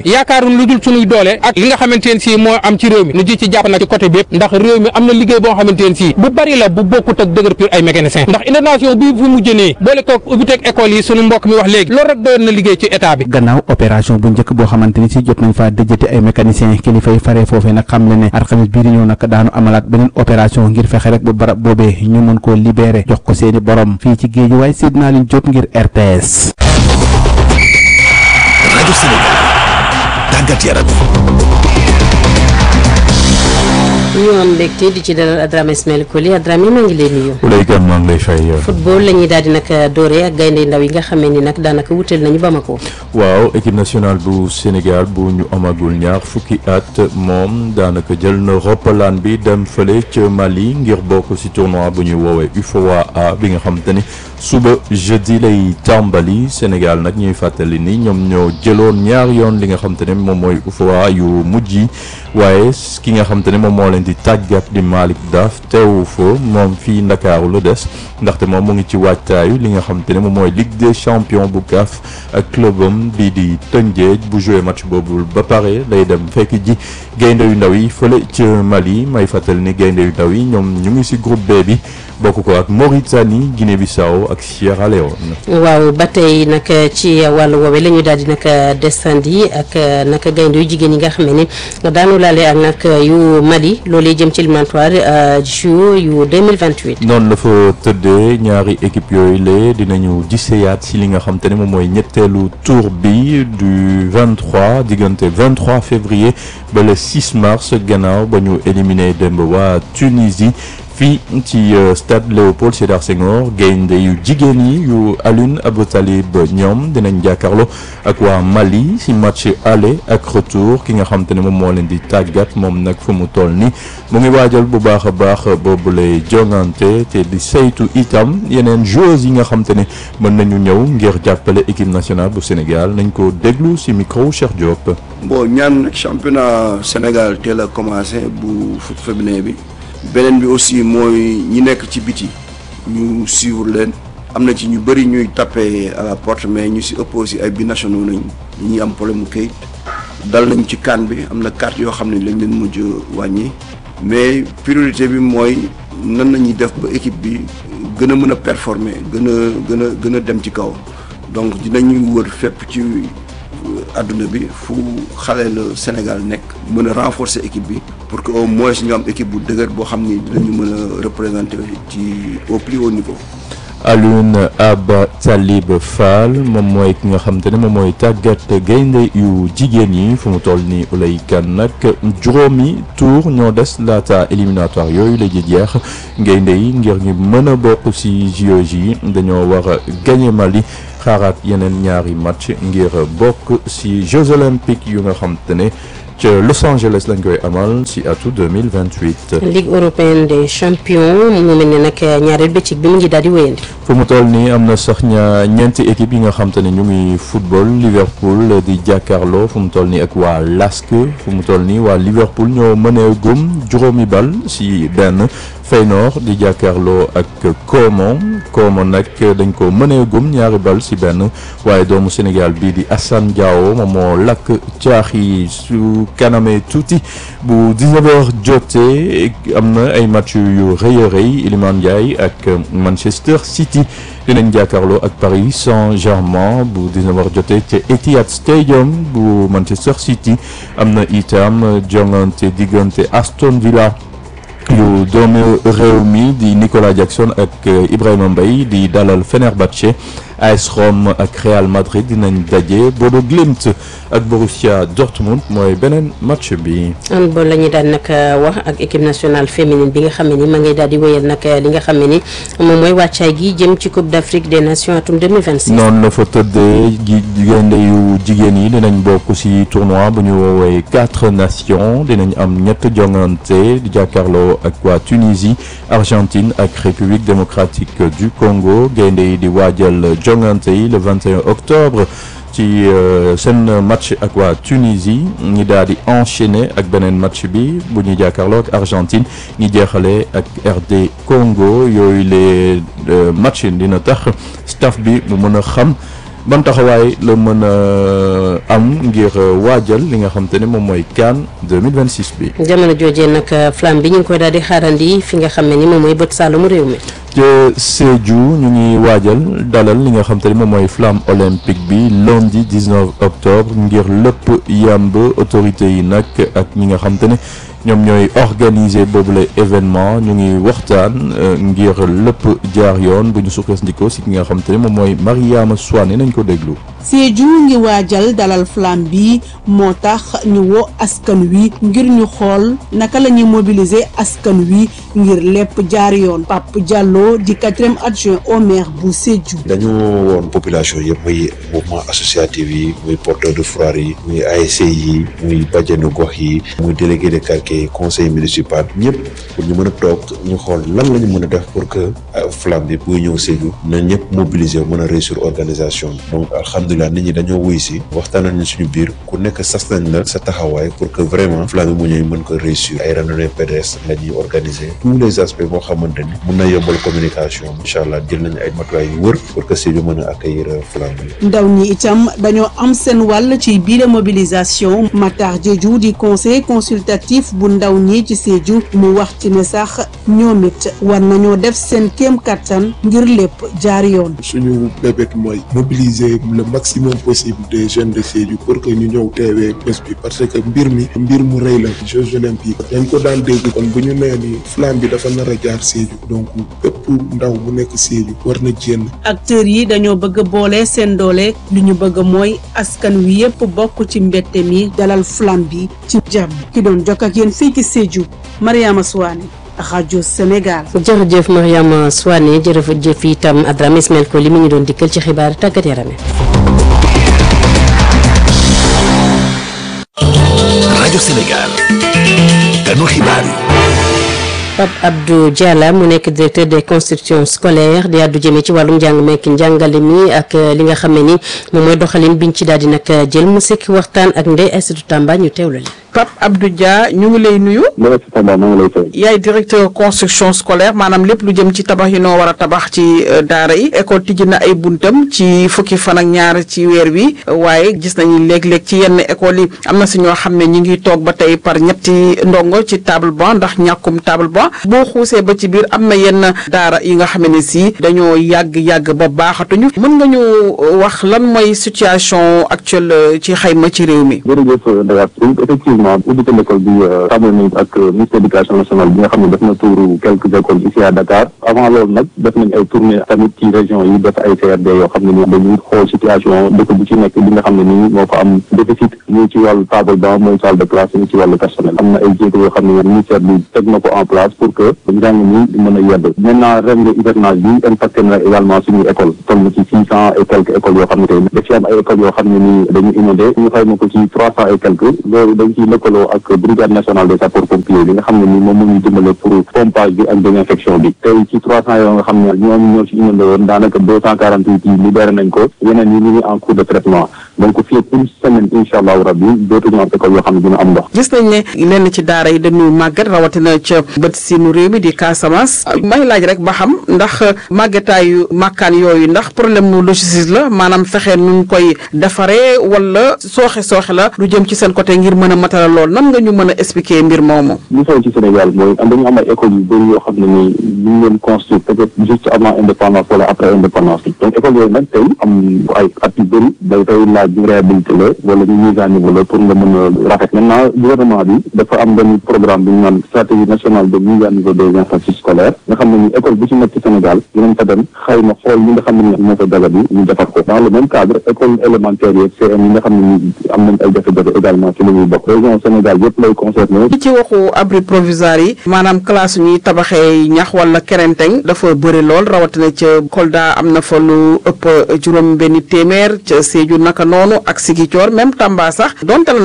xaarun lu dul suñuy doole ak li nga xamante ne si moo am ci réew mi nu ji ci jàpp nag ci côté bépp ndax réew mi am na liggéey boo xamante ne si bu bari la bu bokkut ak dëgër pur ay mécanicien ndax inondation bi fu mu jënee boole koog ubbiteeg école yi sunu mbokk mi wax léegi loolu rek doon na liggéey ci état bi. gannaaw opération bu njëkk boo xamante ni si jot nañ faa dëjëti ay mécanicien kilifa yi faree foofee nag xam le ne alxames bii di ñëw nag daanu amalaat beneen opération ngir fexe rek bu barab boobee ñu mën koo libéré jox ko seeni borom fii ci géej waaye Seydina Aliou Diop ngir R T S. rajo Sénégal tàggat yaram. ñu am mbégte di ci dalal Adrame Ismaël Koli Adrame maa ngi lay nuyu. Oulay Kane maa ngi lay fay. football la ñuy daal di nag doore ak gaynde ndaw yi nga xamee ni nag daanaka wutal nañu Bamako. waaw équipe nationale bu Sénégal bu ñu amagul ñaar fukki at moom daanaka jël na roppalaan bi dem fële ca Mali ngir bokk ci tournoi bu ñuy woowee U F O A bi nga xam te ni suba jeudi lay tàmbali Sénégal nag ñuy fàttali ni ñoom ñoo jëloon ñaar yoon li nga xam te ne moom mooy U F O A yu mujj yi waaye ki nga xam te ne moom moo leen di tàggat di Malick Daf teewu fa moom fii Ndakaaru la des ndaxte moom mu ngi ci waajtaayu li nga xam te ne moom mooy Ligue des champions bu C A F ak clubam bii di Tëngéej bu joué match boobu ba pare lay dem fekk ji gaynde yu ndaw yi fële ca Mali may fàttali ni gaynde yu ndaw yi ñoom ñu ngi ci groupe B bi bokk ko ak Mauritanie Guinée-Bissau ak Sierra Leone. waaw ba tey nag ci wàllu woowee la ñu daal di nag descendi ak nag gaynde yu jigéen yi nga xam ne ni daanu laale ak nag yu Mali loolee jëm ci éliminatoire JO yu deux mille vingt-huit. noonu la fa tëddee ñaari équipe yooyu la dinañu giseyaat ci li nga xam te ne moom mooy ñetteelu tour bi du vingt-trois diggante vingt-trois février ba le six mars gannaaw ba ñu éliminé démb waa Tunisie. fii ci stade Léopold Sédar Senghor gaynde yu jigéen yi yu Alioune Abou Talib ñoom dinañ jàkkaarloo ak waa Mali ci match aller ak retour ki nga xam te ne moom moo leen di tàggat moom nag fu mu toll ni mu ngi waajal bu baax a baax boobu lay jongante te di saytu itam yeneen joueurs yi nga xam te ne mën nañu ñëw ngir jàppale équipe nationale bu Sénégal nañ ko déglu ci micro Cheikh Diop. bon ñaan championnat Sénégal teel a commencé bu foot féminin bi. beneen bi aussi mooy ñi nekk ci biti ñu suivre leen am na ci ñu bëri ñuy tapé à la porte mais ñu si ëpp aussi ay binationaux nañ ñi am problème mu kayit dal nañ ci CAN bi am na carte yoo xam ne lañ leen mujj wàññi mais priorité bi mooy nan nañuy def ba équipe bi gën a mën a performer gën a gën a gën a dem ci kaw donc dinañuy wër fépp ci adduna bi fu xale la Sénégal nekk mën a renforcer équipe bi pour que au moins ñu am équipe bu dëgër boo xam ni dinañu mën a représenter ci au plus haut niveau. Alioune Abou Talib Fall moom mooy ki nga xam te ne moom mooy tàggat gaynde yu jigéen yi fu mu toll nii Oulay Kane nag juróomi tour ñoo des laata éliminatoire yooyu la ji jeex gaynde yi ngir ñu mën a bokk ci J O J yi dañoo war a gagner Mali xaaraat yeneen ñaari match ngir bokk ci Jeux olympiques yu nga xam te ne ca Los Angeles lañ koy amal ci atu deux mille vingt-huit. Ligue européenne des champions mu mel ne nag ñaareel bëccëg bi mu ngi daal di wéyandi. fu mu toll nii am na sax ña ñeenti équipe yi nga xam te ne ñu ngi football Liverpool di jàkkaarloo fu mu toll nii ak waa L A S K fu mu toll nii waa Liverpool ñoo mënee gum juróomi bal ci benn. Feyenoord di jàkkaarloo ak Como Como nag dañ ko mënee gum ñaari bal ci benn waaye doomu Sénégal bii di Assane Diao moom moo lakk caax yi su kanamee tuuti bu dix-neuf heures jotee am na ay match yu rëy a rëy Iliman Ndiaye ak Manchester City dinañ jàkkaarloo ak Paris Saint-Germain bu dix-neuf heures jotee ca Etihad Stadium bu Manchester City am na itam jongante diggante Aston Villa yu doomu réew mi di Nicolas Jackson ak Ibrahima Mbaye di dalal Fenerbahçe A S Rome ak Real Madrid dinañ daje Bodo Glimt ak Borussia Dortmund mooy beneen match bi. handball la ñuy daal nag wax ak équipe nationale féminine bi nga xam ne ni ma ngay daal di wéyal nag li nga xam ne ni moom mooy wàccaay gi jëm ci Coupe d'Afrique des Nations atum deux mille vingt-six. noonu la fa tëddee gi gaynde yu jigéen yi dinañ bokk ci tournoi bu ñu woowee quatre nations dinañ am ñett jongante di jàkkaarloo ak waa Tunisie Argentine ak République démocratique du Congo gaynde yi di waajal jongante yi le vingt et un octobre ci seen match ak waa Tunisie ñi daal di enchaîner ak beneen match bi bu ñuy jàkkaarloo ak Argentine ñi jeexale ak R D Congo yooyu les match dina tax staff bi mu mën a xam ban taxawaay la mën a am ngir waajal li nga xam te ne moom mooy CAN deux mille vingt-six bi. jamono joojee nag flamme bi ñu ngi koy daal di xaarandi fi nga xam ne ni moom mooy bët saalumu réew mi. ca Sédhiou ñu ngi waajal dalal li nga xam te ne moom mooy flamme olympique bi lundi dix-neuf octobre ngir lépp yamb autorité yi nag ak ñi nga xam te ne ñoom ñooy organiser boobule événement ñu ngi waxtaan ngir lépp jaar yoon bu ñu sukkandikoo si ki nga xam te ne moom mooy Mariama Souane nañ ko déglu. Sédhiou ngi waajal dalal flamme bi moo tax ñu woo askan wi ngir ñu xool naka la ñuy mobiliser askan wi ngir lépp jaar yoon. Pape Diallo di quatrième adjoint au maire bu Sédhiou. dañu woon population yëpp muy mouvement associatif yi muy porteur de foire yi muy A S C yi muy bajenu gox yi muy délégué de quartier conseil municipal ñëpp pour ñu mën a toog ñu xool lan la ñu mën a def pour que flamme bi buy ñëw Sédhiou na ñëpp mobiliser mën a réussir organisation donc alhamdulilah nit ñi dañoo wuy si waxtaan nañu suñu biir ku nekk sas nañ la sa taxawaay pour que vraiment flamme bi mu ñëw mën ko réussir ay randonnée pédestre la ñuy organiser tous les aspects boo xamante ni mun na yombal communication incha allah jël nañu ay matuwaay yu wër pour que Sédhiou mën a accueillir flamme bi. ndaw ñi itam dañoo am seen wàll ci biir mobilisation Matar Diédhiou di conseil consultatif bu ndaw ñi ci Sédhiou mu wax ci ne sax ñoom it war nañoo def seen kéem kattan ngir lépp jaar yoon. suñu bébét mooy mobiliser le maximum possible des jeunes de Sédhiou pour que ñu ñëw teewee bés bi parce que mbir mi mbir mu rëy la Jeux olympiques dañ ko daan dégg kon bu ñu nee ni flamme bi dafa nar a jaar Sédhiou donc bépp ndaw bu nekk Sédhiou war na jénn. acteurs yi dañoo bëgg a boole seen doole li ñu bëgg mooy askan wi yépp bokk ci mbette mi dalal flamme bi ci jàmm ki doon jokk ak yéen fii ci Sédhiou Mariama Souane rajo Sénégal. jërëjëf Mariama Souane jërëjëf itam Adrame Ismaël ko li mu ñu doon dikkal ci xibaar tàggat yaram. rajo Sénégal ganu xibaar yi. Pape Abdou Diallo mu nekk directeur des constructions scolaires di àddu jëmee ci wàllum njàng mekk njàngale mi ak li nga xam ne ni moom mooy doxalin biñ ci daal di nag jël mu sekk waxtaan ak Ndeye Aïssatou Tamba ñu teewlu leen. Pape Abdou Dia ñu ngi lay nuyu. yaay directeur construction scolaire maanaam lépp lu jëm ci tabax yi noo war a tabax ci daara yi école tijji na ay buntam ci fukki fan ak ñaar ci weer wi waaye gis nañu léeg-léeg ci yenn école yi am na si ñoo xam ne ñu ngi toog ba tey par ñetti ndongo ci table banc ndax ñàkkum table banc boo xuusee ba ci biir am na yenn daara yi nga xam ne si dañoo yàgg-yàgg ba baaxatuñu mën nga ñu wax lan mooy situation actuelle ci xayma ci réew mi. ubbite l'école bi tàmbali nañ ak ministère éducation nationale bi nga xam ne def na tuuru quelques écoles ici à Dakar avant loolu nag def nañ ay tournée tamit ci région yi def ay C R D yoo xam ne ni dañuy xool situation dëkk bu ci nekk bi nga xam ne nii moo fa am déficit muy ci wàllu table banc mooy salle de classe muy ci wàllu personnel am na ay jéego yoo xam ne ministère bi teg na ko en place pour que njàng mi di mën a yedd maintenant ren nga hivernage bi impacté na également suñuy école toll na ci six cent et quelques écoles yoo xam ne tey daf ci am ay écoles yoo xam ne nii dañu inondé ñu xayma ko ci trois cent et quelques loolu dañ ciy lëkkaloo ak brigade nationale des sapeurs pompiers bi nga xam ne nii moom moo ñu dimbale pour pompage bi ak désinfection bi tey ci trois cent yoo nga xam ne ñoom ñoo ci inondé woon daanaka deux cent quarante huit yi libéré nañ ko yeneen yi ñu ngi en cours de traitement donc fii une semaine incha allahu rabbi dootuñu am école yoo xam ne dina am ndox. gis nañ ne lenn ci daara yi dañu màggat rawatina ca bët sinu réew mi di Casamance may laaj rek ba xam ndax màggataayu màkkaan yooyu ndax problème mu logistique la maanaam fexe nuñ koy defaree wala sooxe sooxe la lu jëm ci seen côté ngir mën a matala lool nan nga ñu mën a expliquer mbir moomu. li xew ci Sénégal mooy dañu am ay écoles yu bëri yoo xam ne nii ñu ngi leen construire peut-être juste avant indépendance wala après indépendance bi donc école yooyu nag tey am ay at yu bëri day tey laaj ñu réhabilité la wala ñu mise à niveau la pour nga mën a rafet maintenant gouvernement bi dafa am benn programme bi ñu naan stratégie nationale de mise à niveau des infrastructures scolaires nga xam ne ni école bu ci nekk ci Sénégal dinañ fa dem xayma xool li nga xam ne ni moo ko jaga bi ñu defar ko dans le même cadre école élémentaire yeeg C M yi nga xam ne ni am nañ ay jafe-jafe également ci la ñuy bokk région Sénégal yëpp lay concerné. li ci waxu abri provisoire yi maanaam classe ñuy tabaxee ñax wala kerenteng dafa bëri lool rawatina ca Kolda am na fa lu ëpp juróom benn téeméer ca Sédhiou naka noonu ak Ziguinchor même Tamba sax donte la nag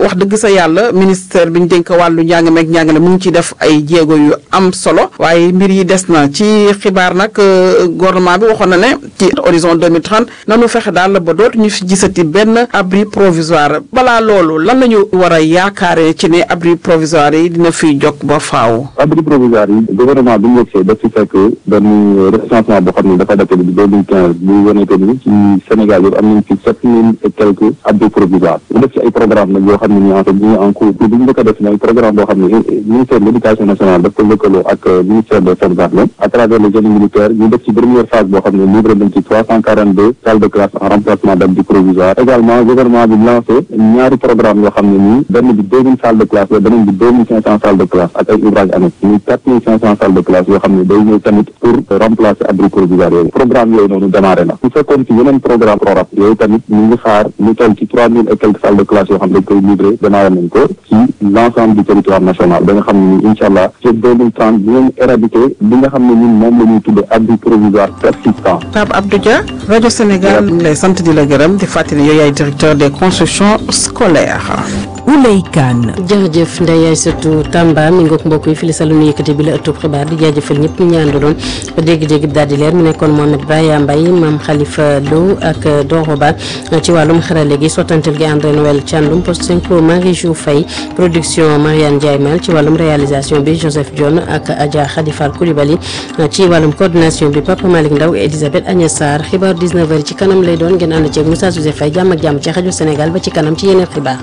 wax dëgg sa yàlla ministère bi ñu dénk wàllu njàng meeg njàngale mu ngi ci def ay jéego yu am solo waaye mbir yi des na ci xibaar nag gouvernement bi waxoon na ne ci horizon deux mille trente nanu fexe daal ba dootu ñu fi gisati benn abri provisoire balaa loolu lan la ñu war a yaakaare ci ne abri provisoire yi dina fiy jog ba faaw. abri provisoire yi gouvernement bi ñu yegsee daf ci fekk benn recensement boo xam ne dafa daté bi deux mille quinze bu wane que ni ci Sénégal yëpp am nañ ci sept mille et quelques abris provisoires mu def ci ay programme nag yoo xam ne ni en fait ñu ngi en cours bi ñu njëkk a def mooy programme boo xam ne ministère de l'éducation nationale daf ko lëkkaloo ak ministère des forces armées à travers le génie militaire ñu def ci première phase boo xam ne livré nañ ci trois cent quarante deux salles de classe en remplacement d'abris provisoires également gouvernement bi lancé ñaari programme yoo xam ne nii benn bi deux mille salles de classe la beneen bi deux mille cinq cents salles de classe ak ay ouvrages annexes muy quatre mille cinq cents salles de classe yoo xam ne day ñëw tamit pour remplacer abris provisoires yooyu programme yooyu noonu démarré na su fekkoon ci yeneen programme prorab yooyu tamit ñu ngi xaar lu toll ci trois mille et quelques salles de classe yoo xam ne dañ koy livré démarré nañ ko ci l'ensemble du territoire national ba nga xam ne ni incha allah ci deux mille trente dinañ éradiquer li nga xam ne ñun moom la ñuy tuddee abri provisoire persistant. Pape Abdou Dia rajo Sénégal ñu ngi lay sant di la gërëm di fàttali yow yaay directeur des constructions scolaires. Ouley Kane. jërëjëf Ndeye Aïssatou Tamba mi ngoog mbokk yi fii la salu nu yëkkati bi la ëttub xibaar di jaajëfal ñëpp ñu ñaandu doon ba dégg-dégg daal di leer mu nekkoon Mohamed Baya Mbaye Mame Khalifa Lo ak Doro Ba ci wàllum xarale gi sottantel gi André Noël Thiandoum post synchro Marie Jou Faye production Marianne Ndiaye Mal ci wàllum réalisation bi Joseph Dione ak Adja Khadifal Koulibaly ci wàllum coordination bi Papa Malick Ndaw et Elisabeth Agnès Sarr xibaar dix-neuf heures ci kanam lay doon ngeen ànd ceeg Moussa Joseph Faye jàmm ak jàmm ci rajo Sénégal ba ci kanam ci yeneen xibaar.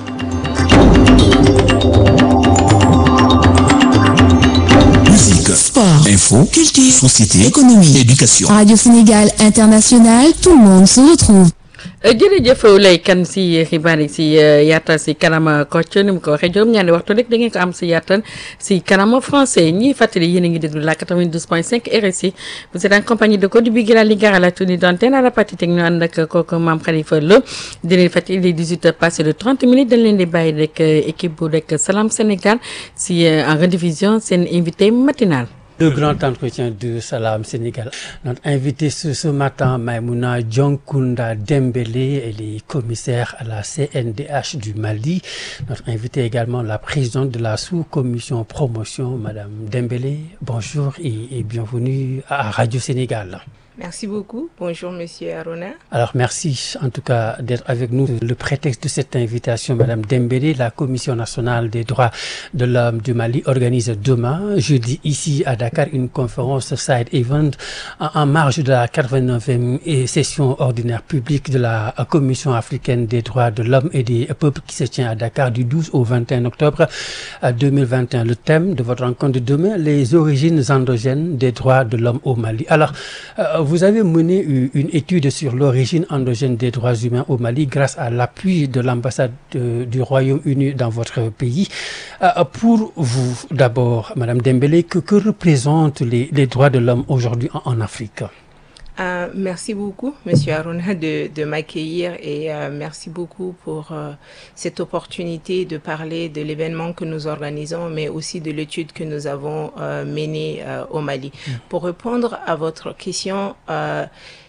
Musique, sport, info, culture, société, économie, éducation. Radio Sénégal International, tout le monde se retrouve. jërëjëf lay kan si xibaar yi si yaatal si kanam Kocc ni mu ko waxee juróom-ñaari waxtu rek da ngeen ko am si yaatal si kanam français ñi fàttali yéen a ngi déglu la quatre-vingt-douze point cinq R S I vous êtes en compagnie de Codé bi Gila Ligara à la tenue d'antenne à la partie technique ñu ànd ak kooku Mame Khalifa Lo di leen fàttali les dix-huit heures passées de trente minutes dañ leen di bàyyi rek équipe bu rek Salam Sénégal si en rediffusion seen invité matinal. Le grand entretien de Salam Sénégal. Notre invité ce, ce matin, Maïmouna Dionkounda Dembélé, elle est commissaire à la C N D H du Mali. Notre invité également, la présidente de la sous-commission promotion, Madame Dembélé. Bonjour et, et bienvenue à Radio Sénégal. Merci beaucoup. Bonjour, Monsieur Arona. Alors, merci en tout cas d'être avec nous. Le prétexte de cette invitation, Madame Dembélé, la Commission nationale des droits de l'homme du Mali organise demain, jeudi, ici à Dakar, une conférence side event en marge de la quatre-vingt-neuvième session ordinaire publique de la Commission africaine des droits de l'homme et des peuples qui se tient à Dakar du douze au vingt et un octobre deux mille vingt et un. Le thème de votre rencontre de demain, les origines endogènes des droits de l'homme au Mali. Alors, euh, vous avez mené une étude sur l'origine endogène des droits humains au Mali grâce à l'appui de l'ambassade de, du Royaume-Uni dans votre pays. Euh, pour vous, d'abord, Madame Dembélé, que, que représentent les, les droits de l'homme aujourd'hui en, en Afrique? Euh, merci beaucoup, Monsieur Aruna, de, de m'accueillir et euh, merci beaucoup pour euh, cette opportunité de parler de l'événement que nous organisons, mais aussi de l'étude que nous avons euh, menée euh, au Mali. Mmh. Pour répondre à votre question, euh,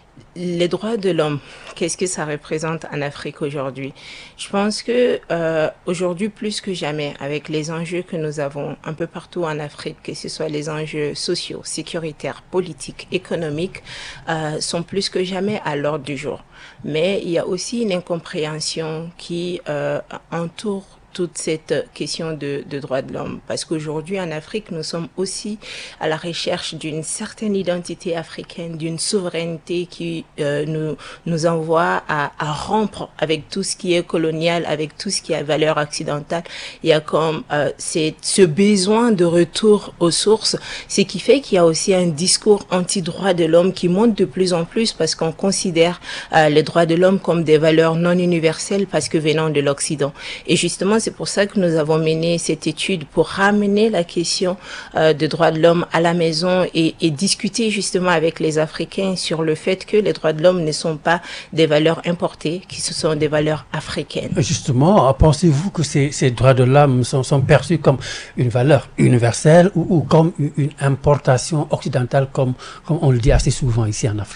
les droits de l'homme, qu'est-ce que ça représente en Afrique aujourd'hui? Je pense que euh, aujourd'hui, plus que jamais, avec les enjeux que nous avons un peu partout en Afrique, que ce soit les enjeux sociaux, sécuritaires, politiques, économiques, euh, sont plus que jamais à l'ordre du jour. Mais il y a aussi une incompréhension qui euh, entoure toute cette question de, de droits de l'homme. Parce qu'aujourd'hui, en Afrique, nous sommes aussi à la recherche d'une certaine identité africaine, d'une souveraineté qui euh, nous, nous envoie à, à rompre avec tout ce qui est colonial, avec tout ce qui a valeur occidentale. Il y a comme euh, c'est, ce besoin de retour aux sources, ce qui fait qu'il y a aussi un discours anti-droits de l'homme qui monte de plus en plus parce qu'on considère euh, les droits de l'homme comme des valeurs non universelles parce que venant de l'Occident. Et justement, c'est pour ça que nous avons mené cette étude pour ramener la question euh, de droits de l'homme à la maison et, et discuter justement avec les Africains sur le fait que les droits de l'homme ne sont pas des valeurs importées, que ce sont des valeurs africaines. Justement, pensez-vous que ces, ces droits de l'homme sont, sont perçus comme une valeur universelle ou, ou comme une importation occidentale comme, comme on le dit assez souvent ici en Afrique?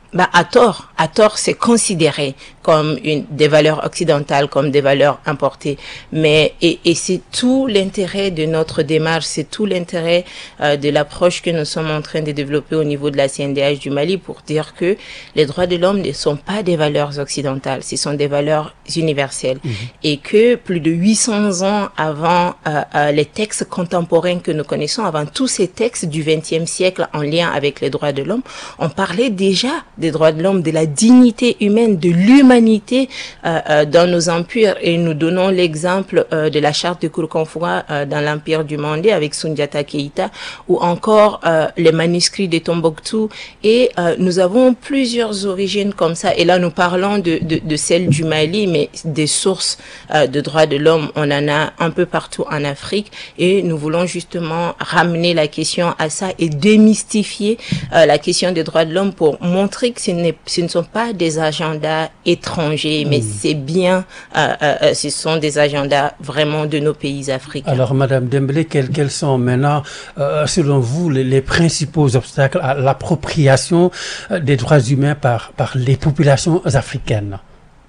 bah, à tort, à tort, c'est considéré comme une, des valeurs occidentales, comme des valeurs importées. Mais, et, et c'est tout l'intérêt de notre démarche, c'est tout l'intérêt euh, de l'approche que nous sommes en train de développer au niveau de la C N D H du Mali pour dire que les droits de l'homme ne sont pas des valeurs occidentales, ce sont des valeurs universelles. Mmh. Et que plus de huit cents ans avant euh, euh, les textes contemporains que nous connaissons, avant tous ces textes du vingtième siècle en lien avec les droits de l'homme, on parlait déjà des droits de l'homme, de la dignité humaine, de l'humanité euh, euh, dans nos empires. Et nous donnons l'exemple euh, de la charte de Kouroukanfoua euh, dans l'empire du Mandé avec Soundiata Keïta, ou encore euh, les manuscrits de Tombouctou. Et euh, nous avons plusieurs origines comme ça. Et là, nous parlons de, de, de celle du Mali, mais des sources euh, de droits de l'homme, on en a un peu partout en Afrique. Et nous voulons justement ramener la question à ça et démystifier euh, la question des droits de l'homme pour montrer que ce, n'est, ce ne sont pas des agendas étrangers, mmh. mais c'est bien, euh, euh, ce sont des agendas vraiment de nos pays africains. Alors, Madame Dembélé, quels, quels sont maintenant, euh, selon vous, les, les principaux obstacles à l'appropriation euh, des droits humains par, par les populations africaines?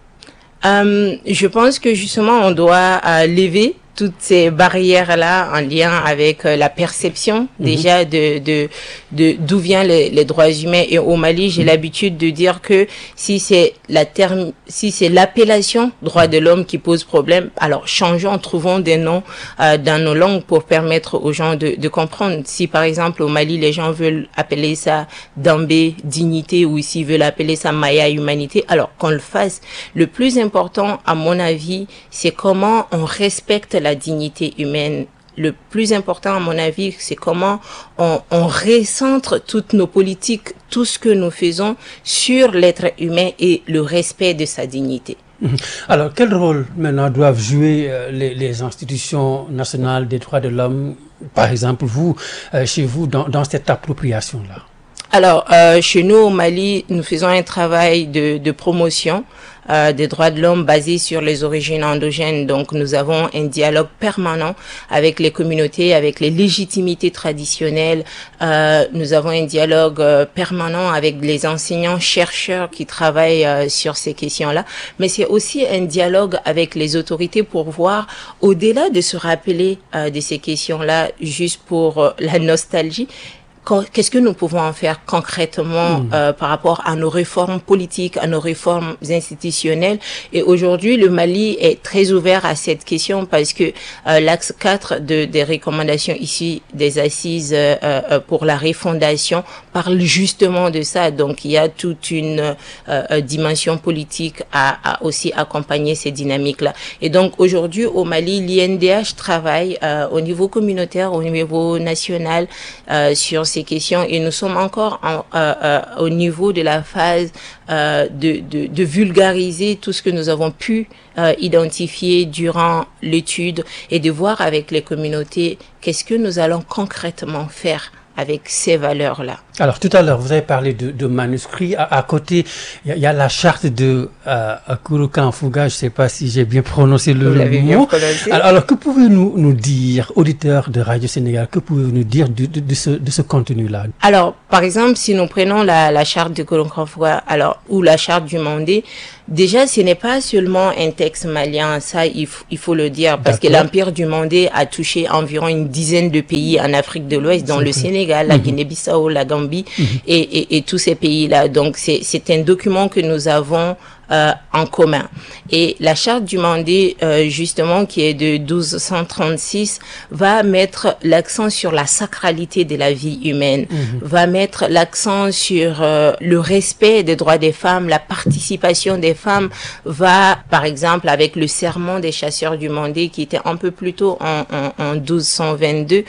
euh, Je pense que justement, on doit euh, lever toutes ces barrières-là en lien avec euh, la perception mmh. déjà de de de d'où viennent les, les droits humains. Et au Mali, j'ai mmh. l'habitude de dire que si c'est la terme, si c'est l'appellation droits de l'homme qui pose problème, alors changeons, trouvons des noms euh, dans nos langues pour permettre aux gens de de comprendre. Si par exemple au Mali les gens veulent appeler ça Dambé dignité, ou s'ils veulent appeler ça Maya humanité, alors qu'on le fasse. Le plus important, à mon avis, c'est comment on respecte la la dignité humaine. Le plus important, à mon avis, c'est comment on, on recentre toutes nos politiques, tout ce que nous faisons sur l'être humain et le respect de sa dignité. Alors, quel rôle maintenant doivent jouer euh, les, les institutions nationales des droits de l'homme, par exemple vous, euh, chez vous, dans, dans cette appropriation-là? Alors, euh, chez nous au Mali, nous faisons un travail de, de promotion euh, des droits de l'homme basé sur les origines endogènes. Donc, nous avons un dialogue permanent avec les communautés, avec les légitimités traditionnelles. Euh, nous avons un dialogue euh, permanent avec les enseignants, chercheurs qui travaillent euh, sur ces questions-là. Mais c'est aussi un dialogue avec les autorités pour voir, au-delà de se rappeler euh, de ces questions-là, juste pour euh, la nostalgie, qu'est-ce que nous pouvons en faire concrètement mmh. euh, par rapport à nos réformes politiques, à nos réformes institutionnelles. Et aujourd'hui, le Mali est très ouvert à cette question parce que euh, l'axe quatre de, des recommandations ici des assises euh, euh, pour la refondation parle justement de ça. Donc, il y a toute une euh, dimension politique à, à aussi accompagner ces dynamiques-là. Et donc, aujourd'hui, au Mali, l'I N D H travaille euh, au niveau communautaire, au niveau national euh, sur ces questions, et nous sommes encore en, euh, euh, au niveau de la phase euh, de, de, de vulgariser tout ce que nous avons pu euh, identifier durant l'étude et de voir avec les communautés qu'est-ce que nous allons concrètement faire avec ces valeurs-là. Alors, tout à l'heure, vous avez parlé de, de manuscrits. À, à côté, il y, y a la charte de euh, Kouroukanfoua. Je ne sais pas si j'ai bien prononcé le, le mot. Alors, alors, que pouvez-vous nous, nous dire, auditeurs de Radio Sénégal, que pouvez-vous nous dire de, de, de ce, de ce contenu-là? Alors, par exemple, si nous prenons la, la charte de Kouroukanfoua, alors, ou la charte du Mandé, déjà, ce n'est pas seulement un texte malien, ça, il, f- il faut le dire, parce que l'Empire du Mandé a touché environ une dizaine de pays en Afrique de l'Ouest, dont le Sénégal, la Guinée-Bissau, la Gambie, Mm-hmm. et, et, et tous ces pays-là. Donc, c'est, c'est un document que nous avons euh, en commun. Et la charte du Mandé, euh, justement, qui est de douze cent trente-six, va mettre l'accent sur la sacralité de la vie humaine, mmh. va mettre l'accent sur euh, le respect des droits des femmes, la participation des femmes, va, par exemple, avec le serment des chasseurs du Mandé, qui était un peu plus tôt en, en, en douze cent vingt-deux,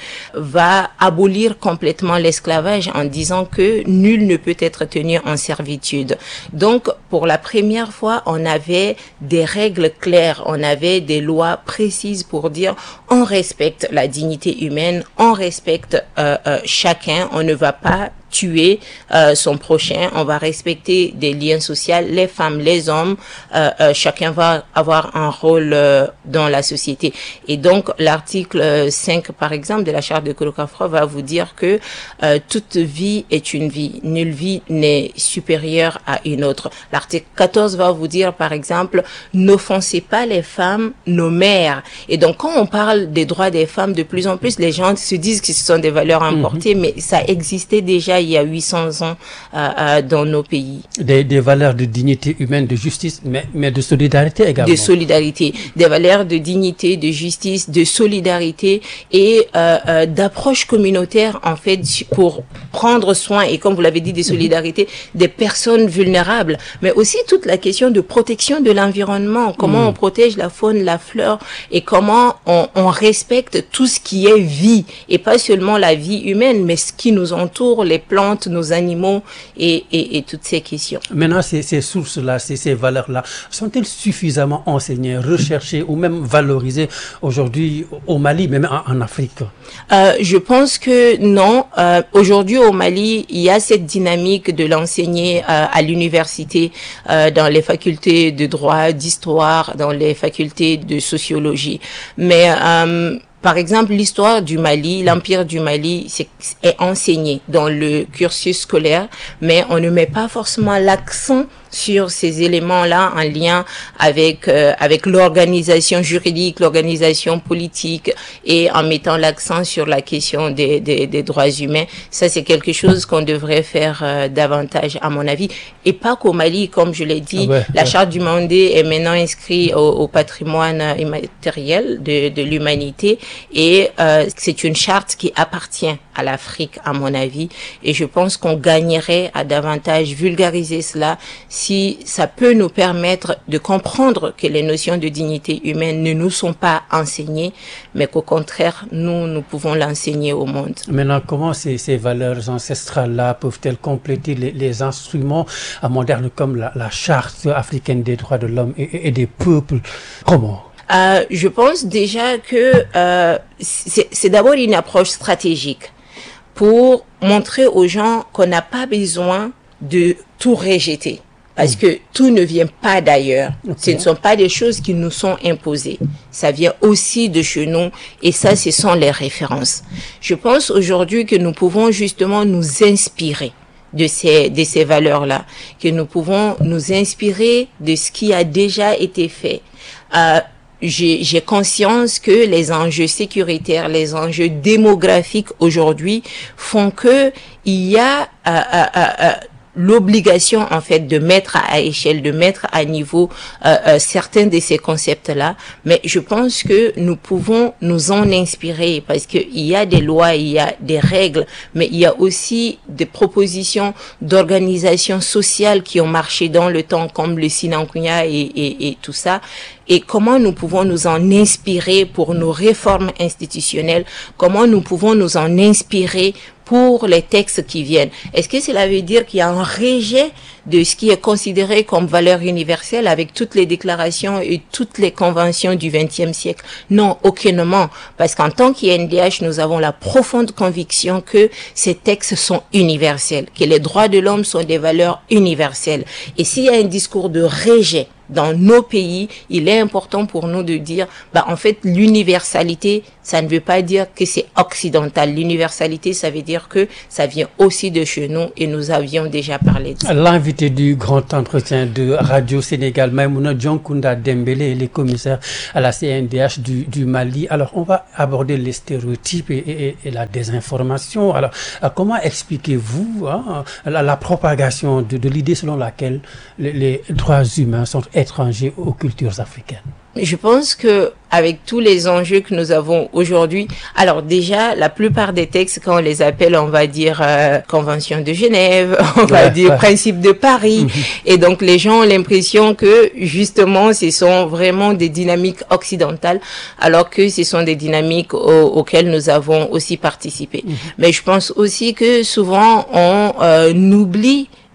va abolir complètement l'esclavage en disant que nul ne peut être tenu en servitude. Donc, pour la première fois, on avait des règles claires, on avait des lois précises pour dire on respecte la dignité humaine, on respecte euh, euh, chacun, on ne va pas tuer euh, son prochain, on va respecter des liens sociaux, les femmes, les hommes, euh, euh, chacun va avoir un rôle euh, dans la société. Et donc l'article cinq par exemple de la charte de Kouroukafra va vous dire que euh, toute vie est une vie, nulle vie n'est supérieure à une autre. L'article quatorze va vous dire par exemple, n'offensez pas les femmes, nos mères. Et donc quand on parle des droits des femmes, de plus en plus les gens se disent que ce sont des valeurs importées, mmh. mais ça existait déjà il y a huit cents ans euh, euh, dans nos pays. Des, des valeurs de dignité humaine, de justice, mais, mais de solidarité également. De solidarité, des valeurs de dignité, de justice, de solidarité et euh, euh, d'approche communautaire en fait pour prendre soin et comme vous l'avez dit, de solidarité mmh. des personnes vulnérables, mais aussi toute la question de protection de l'environnement, comment mmh. on protège la faune, la flore et comment on, on respecte tout ce qui est vie et pas seulement la vie humaine, mais ce qui nous entoure, les plantes, nos animaux et, et, et toutes ces questions. Maintenant, ces, ces sources-là, ces, ces valeurs-là, sont-elles suffisamment enseignées, recherchées ou même valorisées aujourd'hui au Mali, même en, en Afrique? euh, Je pense que non. Euh, aujourd'hui au Mali, il y a cette dynamique de l'enseigner euh, à l'université, euh, dans les facultés de droit, d'histoire, dans les facultés de sociologie. Mais euh, par exemple, l'histoire du Mali, l'empire du Mali, c'est, est enseigné dans le cursus scolaire, mais on ne met pas forcément l'accent sur ces éléments-là en lien avec euh, avec l'organisation juridique, l'organisation politique et en mettant l'accent sur la question des des, des droits humains. Ça, c'est quelque chose qu'on devrait faire euh, davantage, à mon avis, et pas qu'au Mali, comme je l'ai dit. Ah ouais, la ouais. Charte du Mandé est maintenant inscrite au, au patrimoine immatériel de de l'humanité et euh, c'est une charte qui appartient à l'Afrique, à mon avis, et je pense qu'on gagnerait à davantage vulgariser cela si ça peut nous permettre de comprendre que les notions de dignité humaine ne nous sont pas enseignées, mais qu'au contraire, nous, nous pouvons l'enseigner au monde. Maintenant, comment ces, ces valeurs ancestrales-là peuvent-elles compléter les, les instruments modernes comme la, la Charte africaine des droits de l'homme et, et des peuples? Comment? Euh, je pense déjà que euh, c'est, c'est d'abord une approche stratégique pour montrer aux gens qu'on n'a pas besoin de tout rejeter. Parce que tout ne vient pas d'ailleurs. Okay. Ce ne sont pas des choses qui nous sont imposées. Ça vient aussi de chez nous et ça, ce sont les références. Je pense aujourd'hui que nous pouvons justement nous inspirer de ces, de ces valeurs-là, que nous pouvons nous inspirer de ce qui a déjà été fait. Euh, J'ai, j'ai conscience que les enjeux sécuritaires, les enjeux démographiques aujourd'hui font que il y a euh, euh, euh, l'obligation en fait de mettre à échelle, de mettre à niveau euh, euh, certains de ces concepts-là, mais je pense que nous pouvons nous en inspirer parce que il y a des lois, il y a des règles, mais il y a aussi des propositions d'organisations sociales qui ont marché dans le temps, comme le Sinankunya et, et, et tout ça. Et comment nous pouvons nous en inspirer pour nos réformes institutionnelles, comment nous pouvons nous en inspirer pour les textes qui viennent. Est-ce que cela veut dire qu'il y a un rejet de ce qui est considéré comme valeur universelle avec toutes les déclarations et toutes les conventions du vingtième siècle? Non, aucunement. Parce qu'en tant qu'I N D H, nous avons la profonde conviction que ces textes sont universels, que les droits de l'homme sont des valeurs universelles. Et s'il y a un discours de rejet dans nos pays, il est important pour nous de dire, bah, en fait, l'universalité, ça ne veut pas dire que c'est occidental. L'universalité, ça veut dire que ça vient aussi de chez nous et nous avions déjà parlé de ça. L'invité du grand entretien de Radio Sénégal, Maïmouna Dionkounda Dembélé, les commissaires à la C N D H du, du Mali. Alors, on va aborder les stéréotypes et, et, et la désinformation. Alors, comment expliquez-vous hein, la, la propagation de, de l'idée selon laquelle les, les droits humains sont étrangers aux cultures africaines? Je pense que avec tous les enjeux que nous avons aujourd'hui, alors déjà la plupart des textes, quand on les appelle, on va dire euh, Convention de Genève, on va ouais, dire ouais. Principe de Paris, mm-hmm. Et donc les gens ont l'impression que justement ce sont vraiment des dynamiques occidentales, alors que ce sont des dynamiques au, auxquelles nous avons aussi participé. Mm-hmm. Mais je pense aussi que souvent on euh, oublie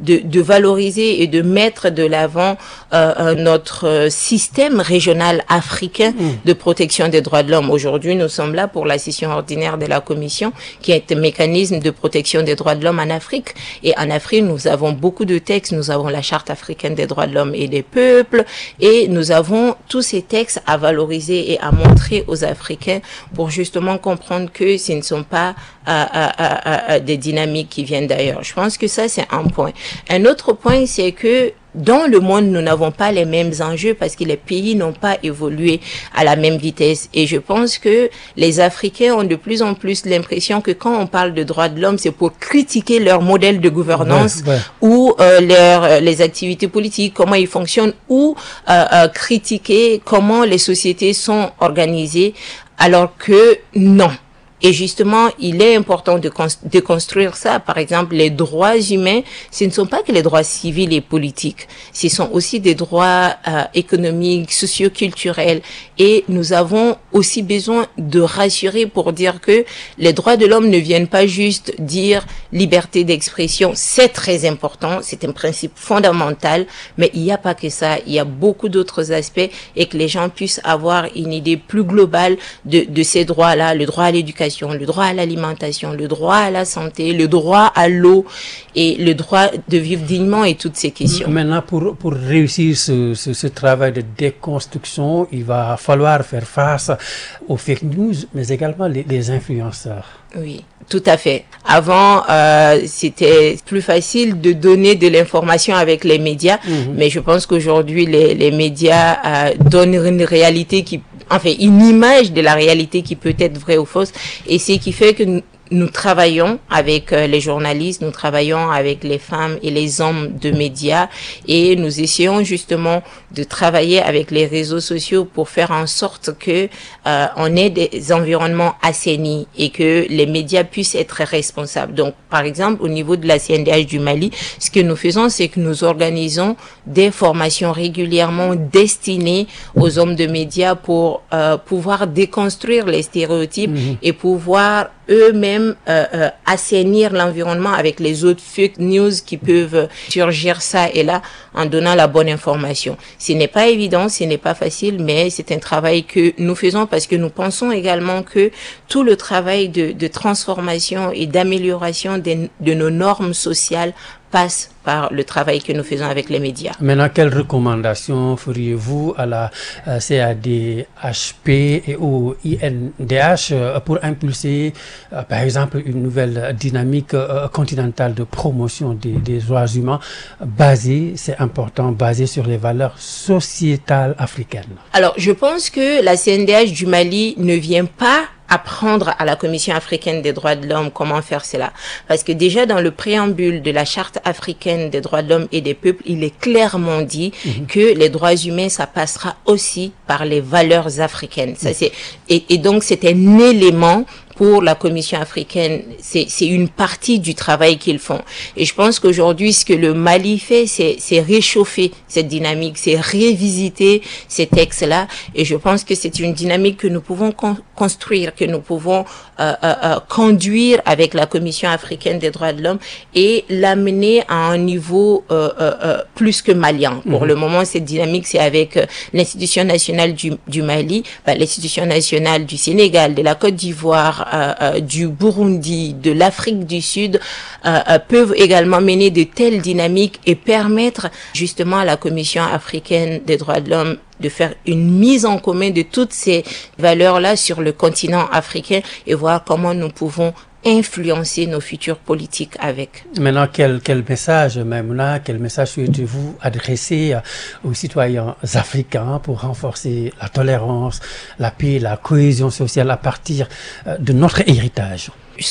de, de valoriser et de mettre de l'avant euh, notre système régional africain mmh. de protection des droits de l'homme. Aujourd'hui, nous sommes là pour la session ordinaire de la Commission, qui est un mécanisme de protection des droits de l'homme en Afrique. Et en Afrique, nous avons beaucoup de textes. Nous avons la Charte africaine des droits de l'homme et des peuples. Et nous avons tous ces textes à valoriser et à montrer aux Africains pour justement comprendre que ce ne sont pas euh, euh, euh, euh, des dynamiques qui viennent d'ailleurs. Je pense que ça, c'est un point. Un autre point, c'est que dans le monde, nous n'avons pas les mêmes enjeux parce que les pays n'ont pas évolué à la même vitesse. Et je pense que les Africains ont de plus en plus l'impression que quand on parle de droits de l'homme, c'est pour critiquer leur modèle de gouvernance ouais, ouais. ou euh, leur, euh, les activités politiques, comment ils fonctionnent, ou euh, euh, critiquer comment les sociétés sont organisées, alors que non. Et justement, il est important de, de construire ça. Par exemple, les droits humains, ce ne sont pas que les droits civils et politiques. Ce sont aussi des droits euh, économiques, socio-culturels. Et nous avons aussi besoin de rassurer pour dire que les droits de l'homme ne viennent pas juste dire liberté d'expression. C'est très important. C'est un principe fondamental. Mais il n'y a pas que ça. Il y a beaucoup d'autres aspects et que les gens puissent avoir une idée plus globale de, de ces droits-là. Le droit à l'éducation, le droit à l'alimentation, le droit à la santé, le droit à l'eau et le droit de vivre dignement et toutes ces questions. Maintenant, pour, pour réussir ce, ce, ce travail de déconstruction, il va falloir faire face aux fake news, mais également les, les influenceurs. Oui, tout à fait. Avant, euh, c'était plus facile de donner de l'information avec les médias, mmh. mais je pense qu'aujourd'hui, les, les médias euh, donnent une réalité qui, enfin, une image de la réalité qui peut être vraie ou fausse, et c'est qui fait que nous, nous travaillons avec euh, les journalistes, nous travaillons avec les femmes et les hommes de médias, et nous essayons justement de travailler avec les réseaux sociaux pour faire en sorte que euh, on ait des environnements assainis et que les médias puissent être responsables. Donc, par exemple, au niveau de la C N D H du Mali, ce que nous faisons, c'est que nous organisons des formations régulièrement destinées aux hommes de médias pour euh, pouvoir déconstruire les stéréotypes mmh. et pouvoir eux-mêmes euh, euh, assainir l'environnement avec les autres fake news qui peuvent surgir ça et là en donnant la bonne information. Ce n'est pas évident, ce n'est pas facile, mais c'est un travail que nous faisons parce que nous pensons également que tout le travail de, de transformation et d'amélioration de, de nos normes sociales passe par le travail que nous faisons avec les médias. Maintenant, quelles recommandations feriez-vous à la euh, C A D H P et au I N D H euh, pour impulser, euh, par exemple, une nouvelle dynamique euh, continentale de promotion des, des droits humains basée, c'est important, basée sur les valeurs sociétales africaines? Alors, je pense que la C N D H du Mali ne vient pas apprendre à la Commission africaine des droits de l'homme comment faire cela. Parce que déjà dans le préambule de la Charte africaine des droits de l'homme et des peuples, il est clairement dit mmh. que les droits humains, ça passera aussi par les valeurs africaines. Ça, c'est, et, et donc c'est un élément pour la Commission africaine, c'est, c'est une partie du travail qu'ils font. Et je pense qu'aujourd'hui, ce que le Mali fait, c'est, c'est réchauffer cette dynamique, c'est révisiter ces textes-là. Et je pense que c'est une dynamique que nous pouvons con- construire, que nous pouvons euh, euh, euh, conduire avec la Commission africaine des droits de l'homme et l'amener à un niveau euh, euh, euh, plus que malien. Pour mmh. le moment, cette dynamique, c'est avec euh, l'Institution nationale du, du Mali, bah, l'Institution nationale du Sénégal, de la Côte d'Ivoire, Euh, euh, du Burundi, de l'Afrique du Sud, euh, euh, peuvent également mener de telles dynamiques et permettre justement à la Commission africaine des droits de l'homme de faire une mise en commun de toutes ces valeurs-là sur le continent africain et voir comment nous pouvons influencer nos futures politiques avec. Maintenant, quel, quel message, Maïmouna, quel message souhaitez-vous adresser aux citoyens africains pour renforcer la tolérance, la paix, la cohésion sociale à partir de notre héritage?